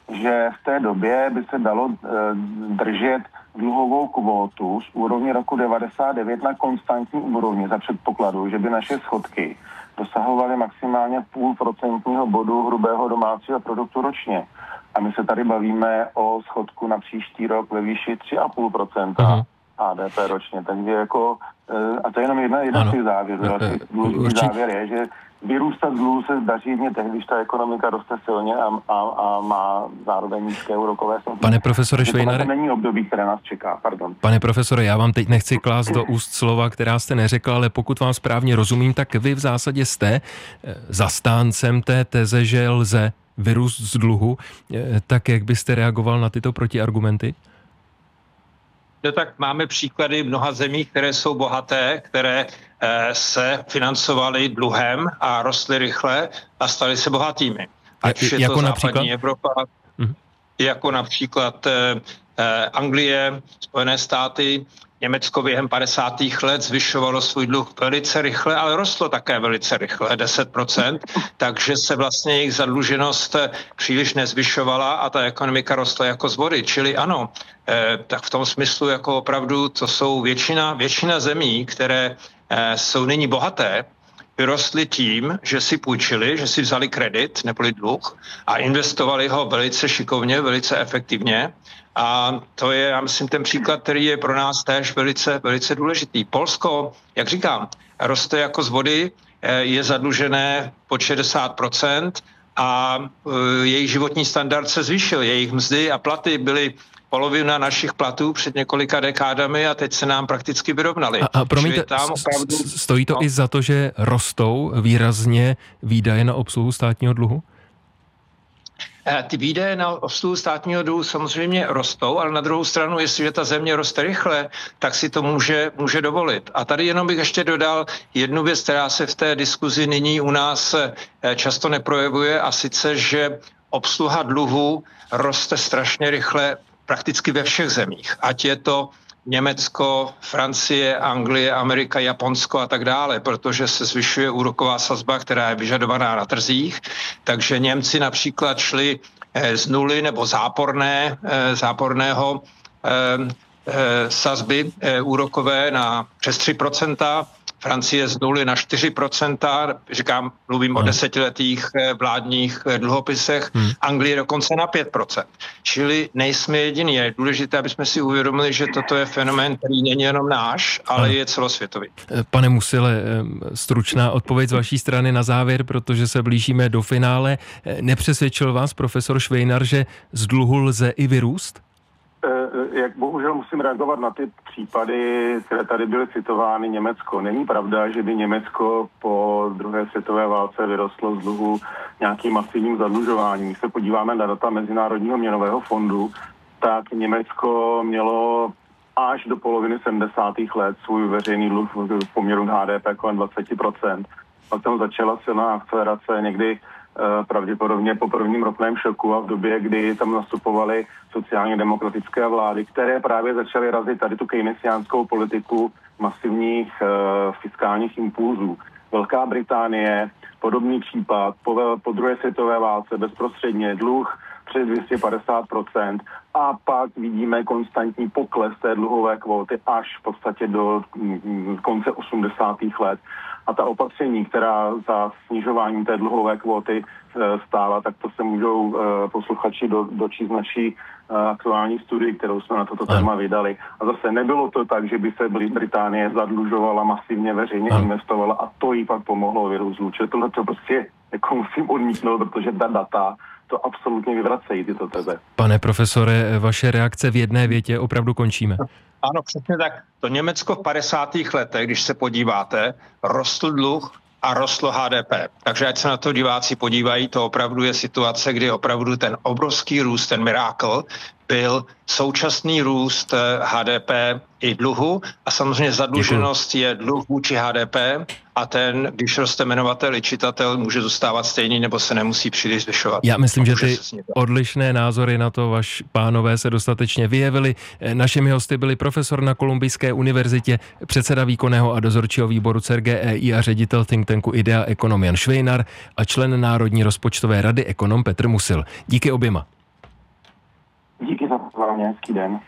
že v té době by se dalo držet dluhovou kvótu z úrovně roku 99 na konstantní úrovni za předpokladu, že by naše schodky dosahovaly maximálně 0,5% bodu hrubého domácího produktu ročně. A my se tady bavíme o schodku na příští rok ve výši 3,5% HDP ročně. Takže jako, a to je jenom jedna z těch závěrů. Důležitý závěr je, že vyrůstat dluhu se daří mě tehdy, když ta ekonomika roste silně a má zároveň nízké úrokové sazby. Pane profesore Švejnare, to není období, které nás čeká. Pardon. Pane profesore, já vám teď nechci klást do úst slova, která jste neřekl, ale pokud vám správně rozumím, tak vy v zásadě jste zastáncem té teze, že lze vyrůst z dluhu. Tak jak byste reagoval na tyto protiargumenty? No tak máme příklady mnoha zemí, které jsou bohaté, které se financovaly dluhem a rostly rychle a staly se bohatými. Ať už je to západní Evropa, jako například Anglie, Spojené státy, Německo během 50. let zvyšovalo svůj dluh velice rychle, ale rostlo také velice rychle, 10%, takže se vlastně jejich zadluženost příliš nezvyšovala a ta ekonomika rostla jako z vody. Čili ano, tak v tom smyslu jako opravdu to jsou většina zemí, které jsou nyní bohaté, vyrostly tím, že si půjčili, že si vzali kredit neboli dluh a investovali ho velice šikovně, velice efektivně. A to je, já myslím, ten příklad, který je pro nás též velice důležitý. Polsko, jak říkám, roste jako z vody, je zadlužené pod 60% a jejich životní standard se zvýšil. Jejich mzdy a platy byly polovina našich platů před několika dekádami a teď se nám prakticky vyrovnaly. A promiňte, stojí to i za to, že rostou výrazně výdaje na obsluhu státního dluhu? Ty výdaje na obsluhu státního dluhu samozřejmě rostou, ale na druhou stranu, jestliže ta země roste rychle, tak si to může dovolit. A tady jenom bych ještě dodal jednu věc, která se v té diskuzi nyní u nás často neprojevuje, a sice, že obsluha dluhu roste strašně rychle prakticky ve všech zemích. Ať je to Německo, Francie, Anglie, Amerika, Japonsko a tak dále, protože se zvyšuje úroková sazba, která je vyžadovaná na trzích. Takže Němci například šli z nuly nebo záporného sazby úrokové na přes 3%, Francie z nuly na 4%, mluvím o 10letých vládních dluhopisech, Anglie dokonce na 5%. Čili nejsme jediní. Je důležité, aby jsme si uvědomili, že toto je fenomén, který není jenom náš, ale je celosvětový. Pane Musile, stručná odpověď z vaší strany na závěr, protože se blížíme do finále. Nepřesvědčil vás profesor Švejnar, že z dluhu lze i vyrůst? Jak bohužel musím reagovat na ty případy, které tady byly citovány. Německo. Není pravda, že by Německo po druhé světové válce vyrostlo z dluhu nějakým masivním zadlužováním. Když se podíváme na data Mezinárodního měnového fondu, tak Německo mělo až do poloviny 70. let svůj veřejný dluh v poměru k HDP kolem 20%. Pak tam začala silná akcelerace někdy pravděpodobně po prvním ropném šoku a v době, kdy tam nastupovaly sociálně demokratické vlády, které právě začaly razit tady tu keynesiánskou politiku masivních fiskálních impulzů. Velká Británie, podobný případ, po druhé světové válce bezprostředně dluh přes 250% a pak vidíme konstantní pokles té dluhové kvóty až v podstatě do konce 80. let. A ta opatření, která za snižování té dluhové kvóty stála, tak to se můžou posluchači dočíst naší aktuální studii, kterou jsme na toto téma vydali. A zase nebylo to tak, že by se Británie zadlužovala, masivně veřejně investovala a to jí pak pomohlo vyrůst dluhu. Tohle to prostě jako musím odmítnout, protože ta data to absolutně vyvracejí tyto teze. Pane profesore, vaše reakce v jedné větě, opravdu končíme. Ano, přesně tak. To Německo v 50. letech, když se podíváte, rostl dluh a rostlo HDP. Takže ať se na to diváci podívají, to opravdu je situace, kdy opravdu ten obrovský růst, ten miracle, byl současný růst HDP i dluhu a samozřejmě zadluženost je dluh vůči HDP a ten, když roste jmenovatel i čitatel, může zůstávat stejný nebo se nemusí příliš zvyšovat. Já myslím, že ty odlišné názory na to, vaš pánové, se dostatečně vyjevily. Našimi hosty byli profesor na Kolumbijské univerzitě, předseda výkonného a dozorčího výboru CERGEI a ředitel think tanku Idea ekonom Jan Švejnar a člen Národní rozpočtové rady ekonom Petr Musil. Díky oběma. Díky za pozvání, hezký den.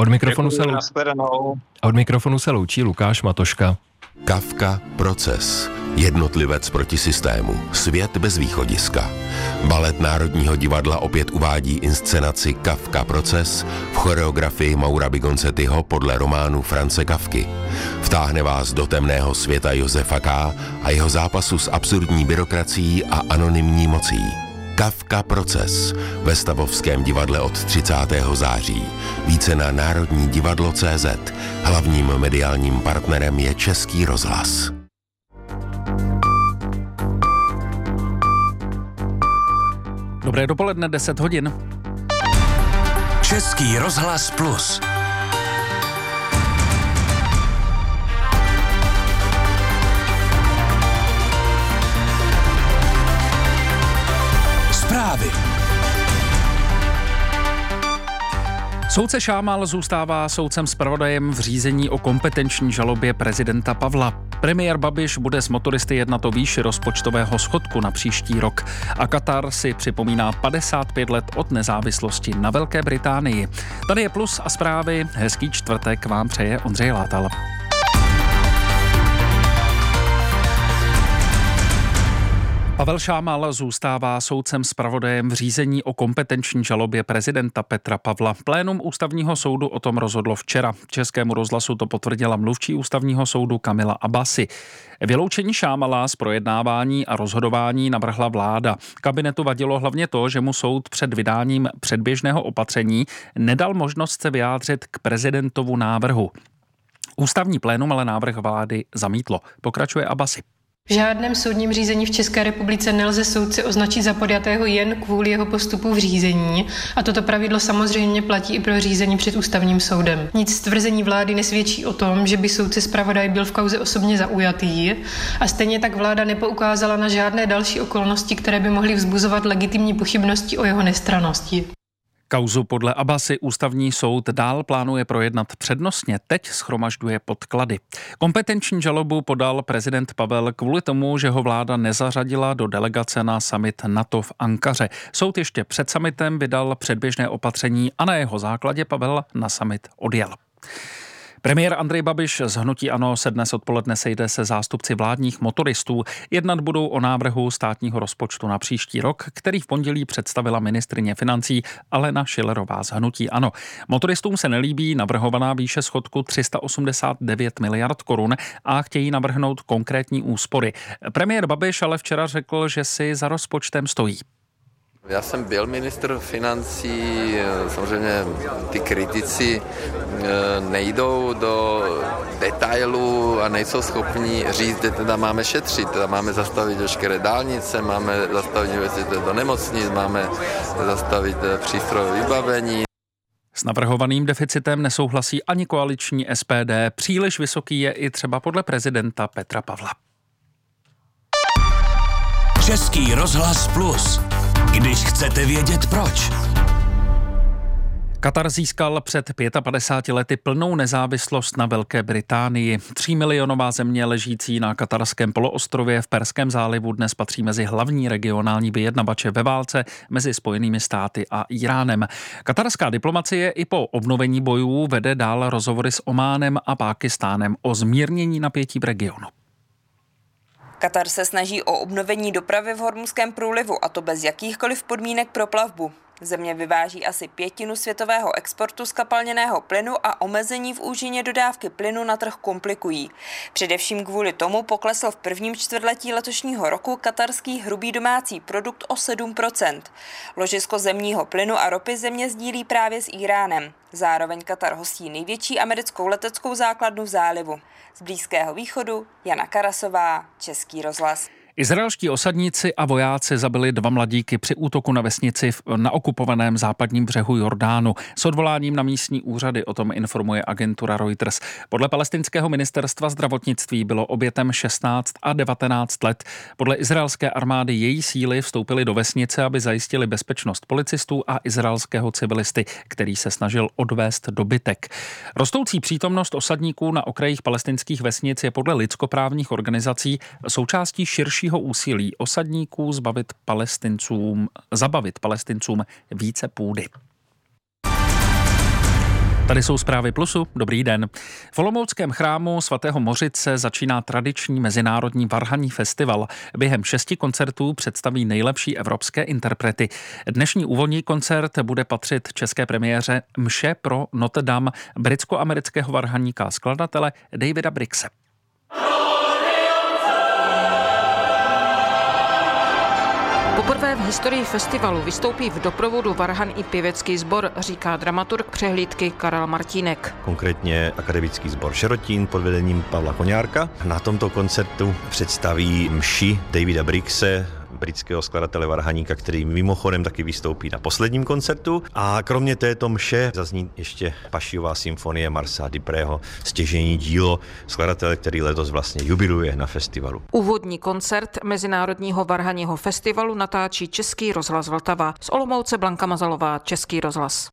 Od mikrofonu se loučí Lukáš Matoška. Kafka Proces. Jednotlivec proti systému. Svět bez východiska. Balet Národního divadla opět uvádí inscenaci Kafka Proces v choreografii Maura Bigonzettiho podle románu France Kafky. Vtáhne vás do temného světa Josefa K. a jeho zápasu s absurdní byrokracií a anonymní mocí. Kafka Proces ve Stavovském divadle od 30. září. Více na Národní divadlo.cz. Hlavním mediálním partnerem je Český rozhlas. Dobré dopoledne, 10 hodin. Český rozhlas Plus. Zprávy. Soudce Šámal zůstává soudcem zpravodajem v řízení o kompetenční žalobě prezidenta Pavla. Premiér Babiš bude s motoristy jednat o výši rozpočtového schodku na příští rok. A Katar si připomíná 55 let od nezávislosti na Velké Británii. Tady je Plus a zprávy. Hezký čtvrtek vám přeje Ondřej Látal. Pavel Šámal zůstává soudcem zpravodajem v řízení o kompetenční žalobě prezidenta Petra Pavla. Plénum ústavního soudu o tom rozhodlo včera. Českému rozhlasu to potvrdila mluvčí ústavního soudu Kamila Abbasi. Vyloučení Šámala z projednávání a rozhodování navrhla vláda. Kabinetu vadilo hlavně to, že mu soud před vydáním předběžného opatření nedal možnost se vyjádřit k prezidentovu návrhu. Ústavní plénum ale návrh vlády zamítlo. Pokračuje Abbasi. V žádném soudním řízení v České republice nelze soudce označit za podjatého jen kvůli jeho postupu v řízení a toto pravidlo samozřejmě platí i pro řízení před ústavním soudem. Nic z tvrzení vlády nesvědčí o tom, že by soudce zpravodaj byl v kauze osobně zaujatý a stejně tak vláda nepoukázala na žádné další okolnosti, které by mohly vzbuzovat legitimní pochybnosti o jeho nestrannosti. Kauzu podle Abbasi ústavní soud dál plánuje projednat přednostně, teď shromažďuje podklady. Kompetenční žalobu podal prezident Pavel kvůli tomu, že ho vláda nezařadila do delegace na summit NATO v Ankaře. Soud ještě před summitem vydal předběžné opatření a na jeho základě Pavel na summit odjel. Premiér Andrej Babiš z hnutí ANO se dnes odpoledne sejde se zástupci vládních motoristů. Jednat budou o návrhu státního rozpočtu na příští rok, který v pondělí představila ministryně financí Alena Schillerová z hnutí ANO. Motoristům se nelíbí navrhovaná výše schodku 389 miliard korun a chtějí navrhnout konkrétní úspory. Premiér Babiš ale včera řekl, že si za rozpočtem stojí. Já jsem byl ministr financí, samozřejmě ty kritici nejdou do detailů a nejsou schopni říct, že teda máme šetřit, teda máme zastavit veškeré dálnice, máme zastavit investice do nemocnic, máme zastavit přístrojové vybavení. S navrhovaným deficitem nesouhlasí ani koaliční SPD, příliš vysoký je i třeba podle prezidenta Petra Pavla. Český rozhlas Plus. Když chcete vědět proč. Katar získal před 55 lety plnou nezávislost na Velké Británii. 3milionová země ležící na katarském poloostrově v Perském zálivu dnes patří mezi hlavní regionální vyjednavače ve válce mezi Spojenými státy a Iránem. Katarská diplomacie i po obnovení bojů vede dál rozhovory s Ománem a Pákistánem o zmírnění napětí v regionu. Katar se snaží o obnovení dopravy v Hormuzském průlivu, a to bez jakýchkoliv podmínek pro plavbu. Země vyváží asi 1/5 světového exportu zkapalněného plynu a omezení v úžině dodávky plynu na trh komplikují. Především kvůli tomu poklesl v prvním čtvrtletí letošního roku katarský hrubý domácí produkt o 7%. Ložisko zemního plynu a ropy země sdílí právě s Iránem. Zároveň Katar hostí největší americkou leteckou základnu v zálivu. Z Blízkého východu Jana Karasová, Český rozhlas. Izraelští osadníci a vojáci zabili 2 mladíky při útoku na vesnici na okupovaném západním břehu Jordánu. S odvoláním na místní úřady o tom informuje agentura Reuters. Podle palestinského ministerstva zdravotnictví bylo obětem 16 a 19 let. Podle izraelské armády její síly vstoupily do vesnice, aby zajistili bezpečnost policistů a izraelského civilisty, který se snažil odvést dobytek. Rostoucí přítomnost osadníků na okrajích palestinských vesnic je podle lidskoprávních organizací součástí širší úsilí osadníků zabavit Palestincům více půdy. Tady jsou zprávy Plusu. Dobrý den. V olomouckém chrámu svatého Mořice začíná tradiční mezinárodní varhanní festival. Během 6 koncertů představí nejlepší evropské interprety. Dnešní úvodní koncert bude patřit české premiéře Mše pro Notre Dame britsko-amerického varhaníka a skladatele Davida Brixe. Poprvé v historii festivalu vystoupí v doprovodu varhan i pěvecký sbor, říká dramaturg přehlídky Karel Martínek. Konkrétně akademický sbor Šerotín pod vedením Pavla Koňárka. Na tomto koncertu představí mši Davida Brixe, britského skladatele varhaníka, který mimochodem taky vystoupí na posledním koncertu. A kromě této mše zazní ještě Pašiová symfonie Marsa Duprého, stěžejní dílo skladatele, který letos vlastně jubiluje na festivalu. Úvodní koncert Mezinárodního varhaního festivalu natáčí Český rozhlas Vltava. Z Olomouce Blanka Mazalová, Český rozhlas.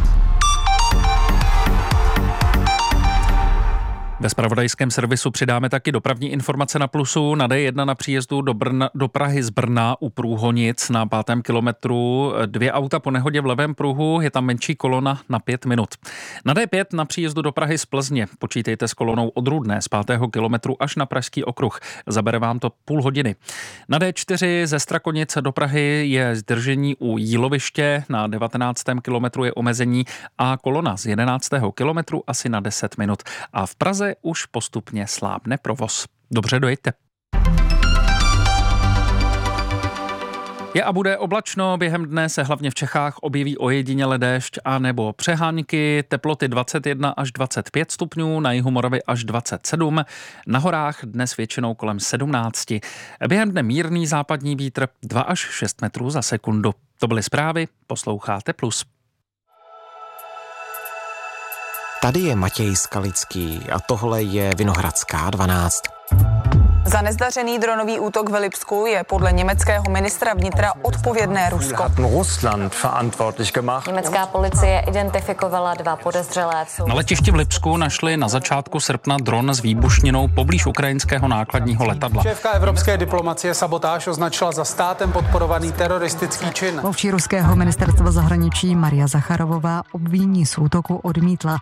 Ve zpravodajském servisu přidáme taky dopravní informace na Plusu. Na D1 na příjezdu do Prahy z Brna u Průhonic na 5. kilometru 2 auta po nehodě v levém pruhu, je tam menší kolona na 5 minut. Na D5 na příjezdu do Prahy z Plzně počítejte s kolonou od Rudné z 5. kilometru až na Pražský okruh. Zabere vám to půl hodiny. Na D4 ze Strakonic do Prahy je zdržení u Jíloviště, na 19. kilometru je omezení a kolona z 11. kilometru asi na 10 minut. A v Praze už postupně slábne provoz. Dobře, dojďte. Je a bude oblačno, během dne se hlavně v Čechách objeví ojediněle déšť a nebo přehánky, teploty 21 až 25 stupňů, na jihu Moravy až 27, na horách dnes většinou kolem 17. Během dne mírný západní vítr 2 až 6 metrů za sekundu. To byly zprávy, posloucháte Plus. Tady je Matěj Skalický a tohle je Vinohradská 12. Za nezdařený dronový útok v Lipsku je podle německého ministra vnitra odpovědné Rusko. Německá policie identifikovala 2 podezřelé. Na letišti v Lipsku našli na začátku srpna dron s výbušninou poblíž ukrajinského nákladního letadla. Šéfka evropské diplomacie sabotáž označila za státem podporovaný teroristický čin. Mluvčí ruského ministerstva zahraničí Maria Zacharovová obvinění z útoku odmítla.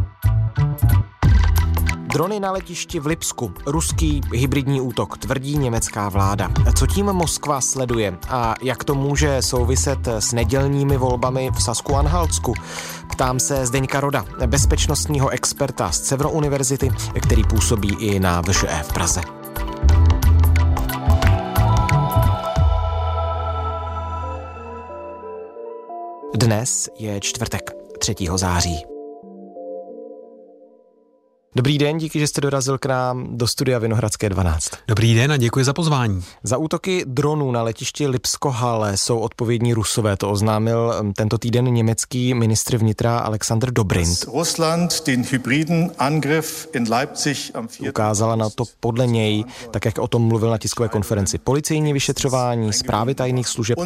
Drony na letišti v Lipsku. Ruský hybridní útok, tvrdí německá vláda. Co tím Moskva sleduje a jak to může souviset s nedělními volbami v Sasku-Anhaltsku? Ptám se Zdeňka Roda, bezpečnostního experta z Cevro univerzity, který působí i na VŠE v Praze. Dnes je čtvrtek, 3. září. Dobrý den, díky, že jste dorazil k nám do studia Vinohradské 12. Dobrý den a děkuji za pozvání. Za útoky dronů na letišti Lipsko-Halle jsou odpovědní Rusové, to oznámil tento týden německý ministr vnitra Alexander Dobrindt. Ukázala na to podle něj, tak jak o tom mluvil na tiskové konferenci, policejní vyšetřování, zprávy tajných služeb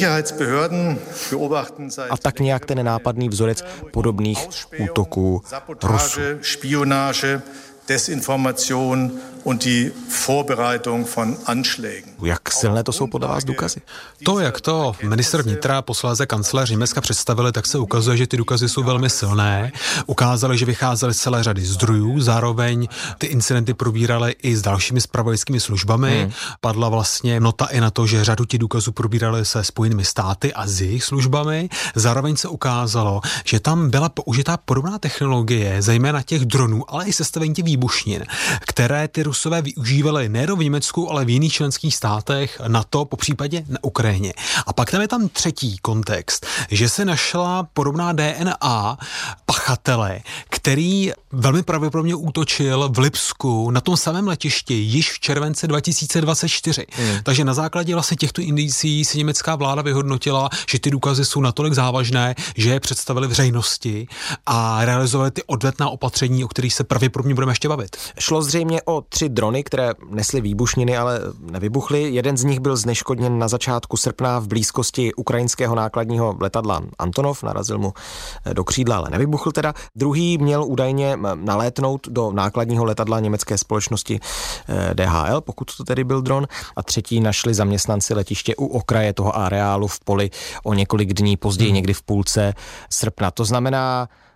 a tak nějak ten nápadný vzorec podobných útoků Rusů. Desinformation und die Vorbereitung von Anschlägen. Jak silné to jsou podle vás důkazy? To, jak to ministr vnitra, posléze kancléř Německa představili, tak se ukazuje, že ty důkazy jsou velmi silné. Ukázali, že vycházely z celé řady zdrojů, zároveň ty incidenty probírali i s dalšími zpravodajskými službami. Padla vlastně nota i na to, že řadu těch důkazů probírali se Spojenými státy a s jejich službami. Zároveň se ukázalo, že tam byla použitá podobná technologie, zejména těch dronů, ale i sestavení těch výbušnin, které ty Rusové využívali nejen v Německu, ale v jiných členských státech NATO, popřípadě na Ukrajině. A pak tam je tam třetí kontext, že se našla podobná DNA pachatele, který velmi pravděpodobně útočil v Lipsku na tom samém letišti již v července 2024. Takže na základě vlastně těchto indicí si německá vláda vyhodnotila, že ty důkazy jsou natolik závažné, že je představili veřejnosti a realizovali ty odvetná opatření, o kterých se pravděpodobně budeme ještě bavit. Šlo zřejmě o 3 drony, které nesly výbušniny, ale nevybuchly. Jeden z nich byl zneškodněn na začátku srpna v blízkosti ukrajinského nákladního letadla Antonov, narazil mu do křídla, ale nevybuchl teda. Druhý měl údajně nalétnout do nákladního letadla německé společnosti DHL, pokud to tedy byl dron. A třetí našli zaměstnanci letiště u okraje toho areálu v poli o několik dní později, někdy v půlce srpna. To znamená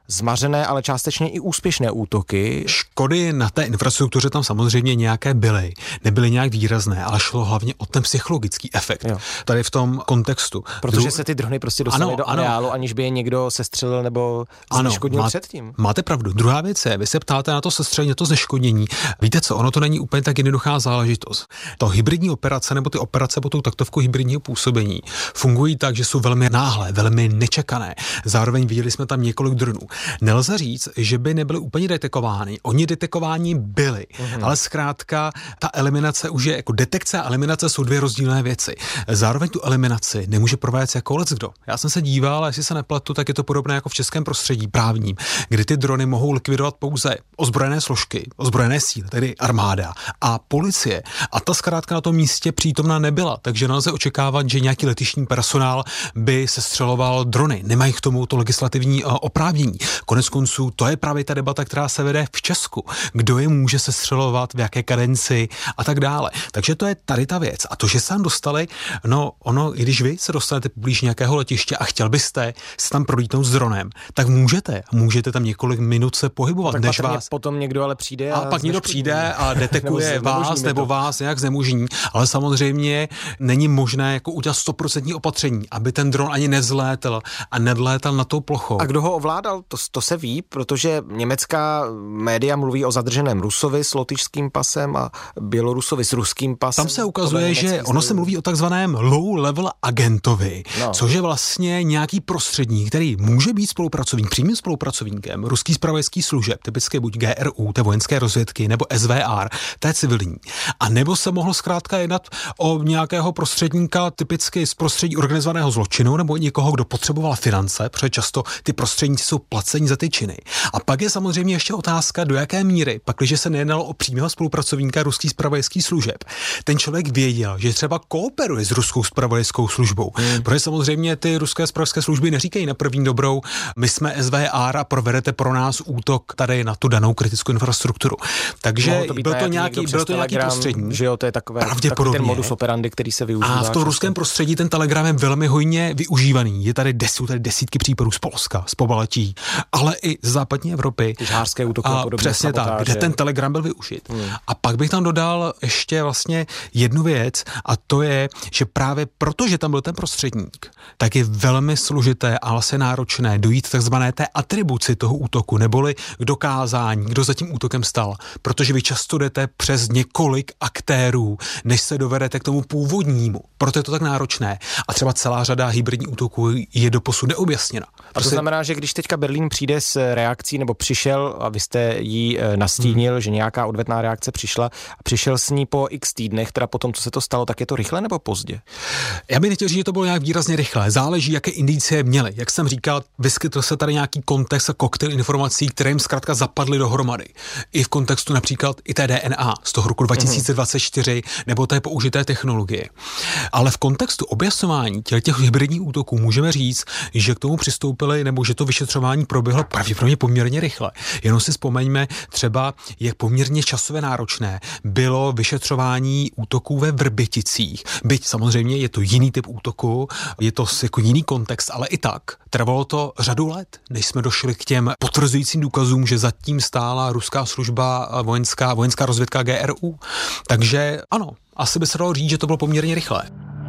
zmařené, ale částečně i úspěšné útoky. Škody na té infrastruktuře tam samozřejmě nějaké byly. Nebyly nějak výrazné, ale šlo hlavně o ten psychologický efekt. Jo. Tady v tom kontextu. Protože se ty drony prostě dostaly do areálu, aniž by je někdo sestřelil nebo zneškodnil předtím. Máte pravdu. Druhá věc je, vy se ptáte na to sestřelení, to zneškodnění. Víte co, ono to není úplně tak jednoduchá záležitost. To hybridní operace nebo ty operace pod tou taktovkou hybridního působení fungují tak, že jsou velmi náhlé, velmi nečekané. Zároveň viděli jsme tam několik dronů. Nelze říct, že by nebyly úplně detekovány. Oni detekováni byli, ale zkrátka ta eliminace už je jako detekce a eliminace jsou dvě rozdílné věci. Zároveň tu eliminaci nemůže provést jako leckdo. Já jsem se díval, a jestli se nepletu, tak je to podobné jako v českém prostředí právním, kdy ty drony mohou likvidovat pouze ozbrojené složky, ozbrojené síly, tedy armáda a policie. A ta zkrátka na tom místě přítomná nebyla, takže nelze očekávat, že nějaký letištní personál by sestřeloval drony. Nemají k tomu to legislativní oprávnění. Koneckonců to je právě ta debata, která se vede v Česku. Kdo je může sestřelovat, v jaké kadenci a tak dále. Takže to je tady ta věc. A to, že se tam dostali, no ono, i když vy se dostanete blíž nějakého letiště a chtěl byste se tam prolítnout s dronem, tak můžete tam několik minut se pohybovat, tak než vás. Potom někdo ale přijde a pak někdo přijde a detekuje vás nebo vás nějak znemožní, ale samozřejmě není možné jako udělat 100% opatření, aby ten dron ani nevzlétal a nedlétal na tou plochou. A kdo ho ovládal, to se ví, protože německá média mluví o zadrženém Rusovi s lotyšským pasem a Bělorusovi s ruským pasem. Tam se ukazuje, že ono se mluví o takzvaném low-level agentovi, což je vlastně nějaký prostředník, který může být přímým spolupracovníkem ruských zpravodajských služeb, typicky buď GRU, té vojenské rozvědky, nebo SVR, té civilní. A nebo se mohlo zkrátka jednat o nějakého prostředníka typicky z prostředí organizovaného zločinu, nebo někoho, kdo potřeboval finance, protože často ty prostředníci jsou placeni za ty činy. A pak je samozřejmě ještě otázka, do jaké míry, pakliže se nejednalo o přímého spolupracovníka ruských zpravodajských služeb. Ten člověk věděl, že třeba kooperuje s ruskou zpravodajskou službou. Protože samozřejmě ty ruské zpravodajské služby neříkají na první dobrou, my jsme SVR a provedete pro nás útok tady na tu danou kritickou infrastrukturu. Takže byl to nějaký prostředník. Že jo, to je takový ten modus operandi, který se využívá. A v tom ruském prostředí ten Telegram je velmi hojně využívaný. Je tady desítky případů z Polska, z Pobaltí, ale i z západní Evropy. Žhářské útoky a podobně. Přesně tak, kde ten Telegram byl využit. A pak bych tam dodal ještě vlastně jednu věc, a to je, že právě protože tam byl ten prostředník, tak je velmi složité a vlastně náročné dojít k takzvané té atribuci toho útoku, neboli k dokázání, kdo za tím útokem stal. Protože vy často jdete přes několik aktérů, než se dovedete k tomu původnímu. Proto je to tak náročné. A třeba celá řada hybridních útoků je doposud neobjasněna. A to znamená, že když teďka Berlín přijde s reakcí, nebo přišel, a vy jste jí nastínil, že nějaká odvetná reakce přišla, a přišel s ní po x týdnech, teda potom, co se to stalo, tak je to rychle nebo pozdě? Já bych nechtěl říct, že to bylo nějak výrazně rychle. Záleží, jaké indicie měly. Jak jsem říkal, vyskytl se tady nějaký kontext a koktejl informací, které jim zkrátka zapadly dohromady. I v kontextu například i té DNA z toho roku 2024 nebo té použité technologie. Ale v kontextu objasňování těch hybridních útoků můžeme říct, že k tomu přistoupili, nebo že to vyšetřování proběhlo pravděpodobně poměrně rychle. Jenom si vzpomeňme třeba, jak poměrně časově náročné bylo vyšetřování útoků ve Vrběticích. Byť samozřejmě je to jiný typ útoku, je to jako jiný kontext, ale i tak trvalo to řadu let, než jsme došli k těm potvrzujícím důkazům, že zatím stála ruská služba vojenská rozvědka GRU. Takže ano, asi by se dalo říct, že to bylo poměrně rychlé.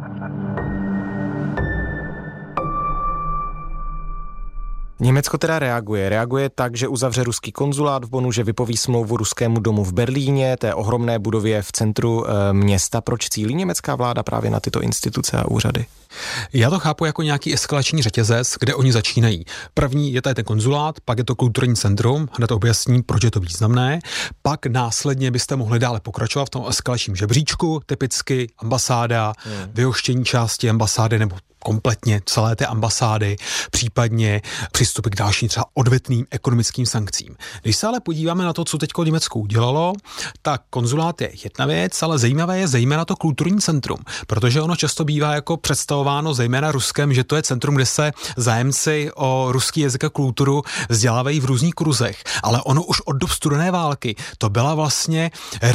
Německo teda reaguje tak, že uzavře ruský konzulát v Bonnu, že vypoví smlouvu ruskému domu v Berlíně, té ohromné budově v centru města. Proč cílí německá vláda právě na tyto instituce a úřady? Já to chápu jako nějaký eskalační řetězec, kde oni začínají. První je tady ten konzulát, pak je to kulturní centrum, hned to objasním, proč je to významné. Pak následně byste mohli dále pokračovat v tom eskalačním žebříčku, typicky ambasáda, vyhoštění části ambasády nebo kompletně celé té ambasády, případně přístup k dalším třeba odvetným ekonomickým sankcím. Když se ale podíváme na to, co teďko Německo udělalo, tak konzulát je jedna věc, ale zajímavé je zejména to kulturní centrum, protože ono často bývá jako představováno zejména Ruskem, že to je centrum, kde se zájemci o ruský jazyk a kulturu vzdělávají v různých kruzech, ale ono už od dob studené války to byla vlastně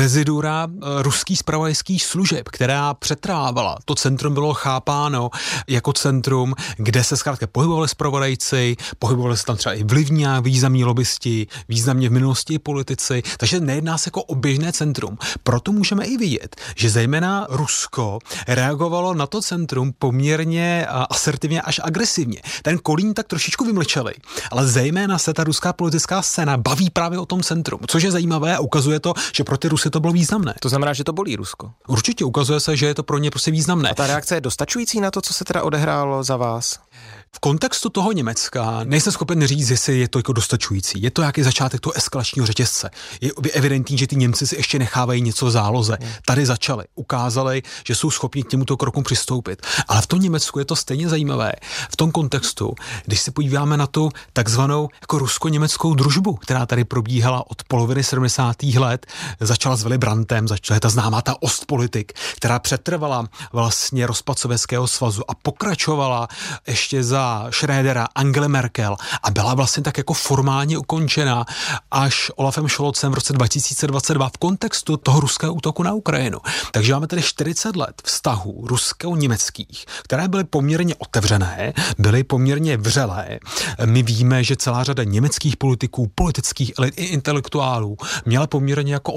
rezidura ruských zpravodajských služeb, která přetrávala. To centrum bylo chápáno jako centrum, kde se zkrátka pohybovali zpravodajci, pohybovali se tam třeba i vlivní a významní lobbysti, významně v minulosti politici, takže nejedná se jako o běžné centrum. Proto můžeme i vidět, že zejména Rusko reagovalo na to centrum poměrně asertivně až agresivně. Ten Kolín tak trošičku vymlčeli, ale zejména se ta ruská politická scéna baví právě o tom centrum, což je zajímavé a ukazuje to, že pro ty Rusy to bylo významné. To znamená, že to bolí Rusko. Určitě ukazuje se, že je to pro ně prostě významné. A ta reakce je dostačující na to, co se teda odehrálo za vás? V kontextu toho Německa nejsem schopen říct, jestli je to jako dostačující. Je to jaký začátek toho eskalačního řetězce. Je evidentní, že ty Němci si ještě nechávají něco v záloze. Tady začali, ukázali, že jsou schopni k těmto krokům přistoupit. Ale v tom Německu je to stejně zajímavé. V tom kontextu, když se podíváme na tu takzvanou jako rusko-německou družbu, která tady probíhala od poloviny 70. let, začala s Willy Brandtem, začala ta známá ta Ostpolitik, která přetrvala vlastně rozpad Sovětského svazu a pokračovala ještě za Schrödera, Angely Merkel a byla vlastně tak jako formálně ukončena až Olafem Scholzem v roce 2022 v kontextu toho ruského útoku na Ukrajinu. Takže máme tady 40 let vztahů rusko-německých, které byly poměrně otevřené, byly poměrně vřelé. My víme, že celá řada německých politiků, politických elit i intelektuálů měla poměrně jako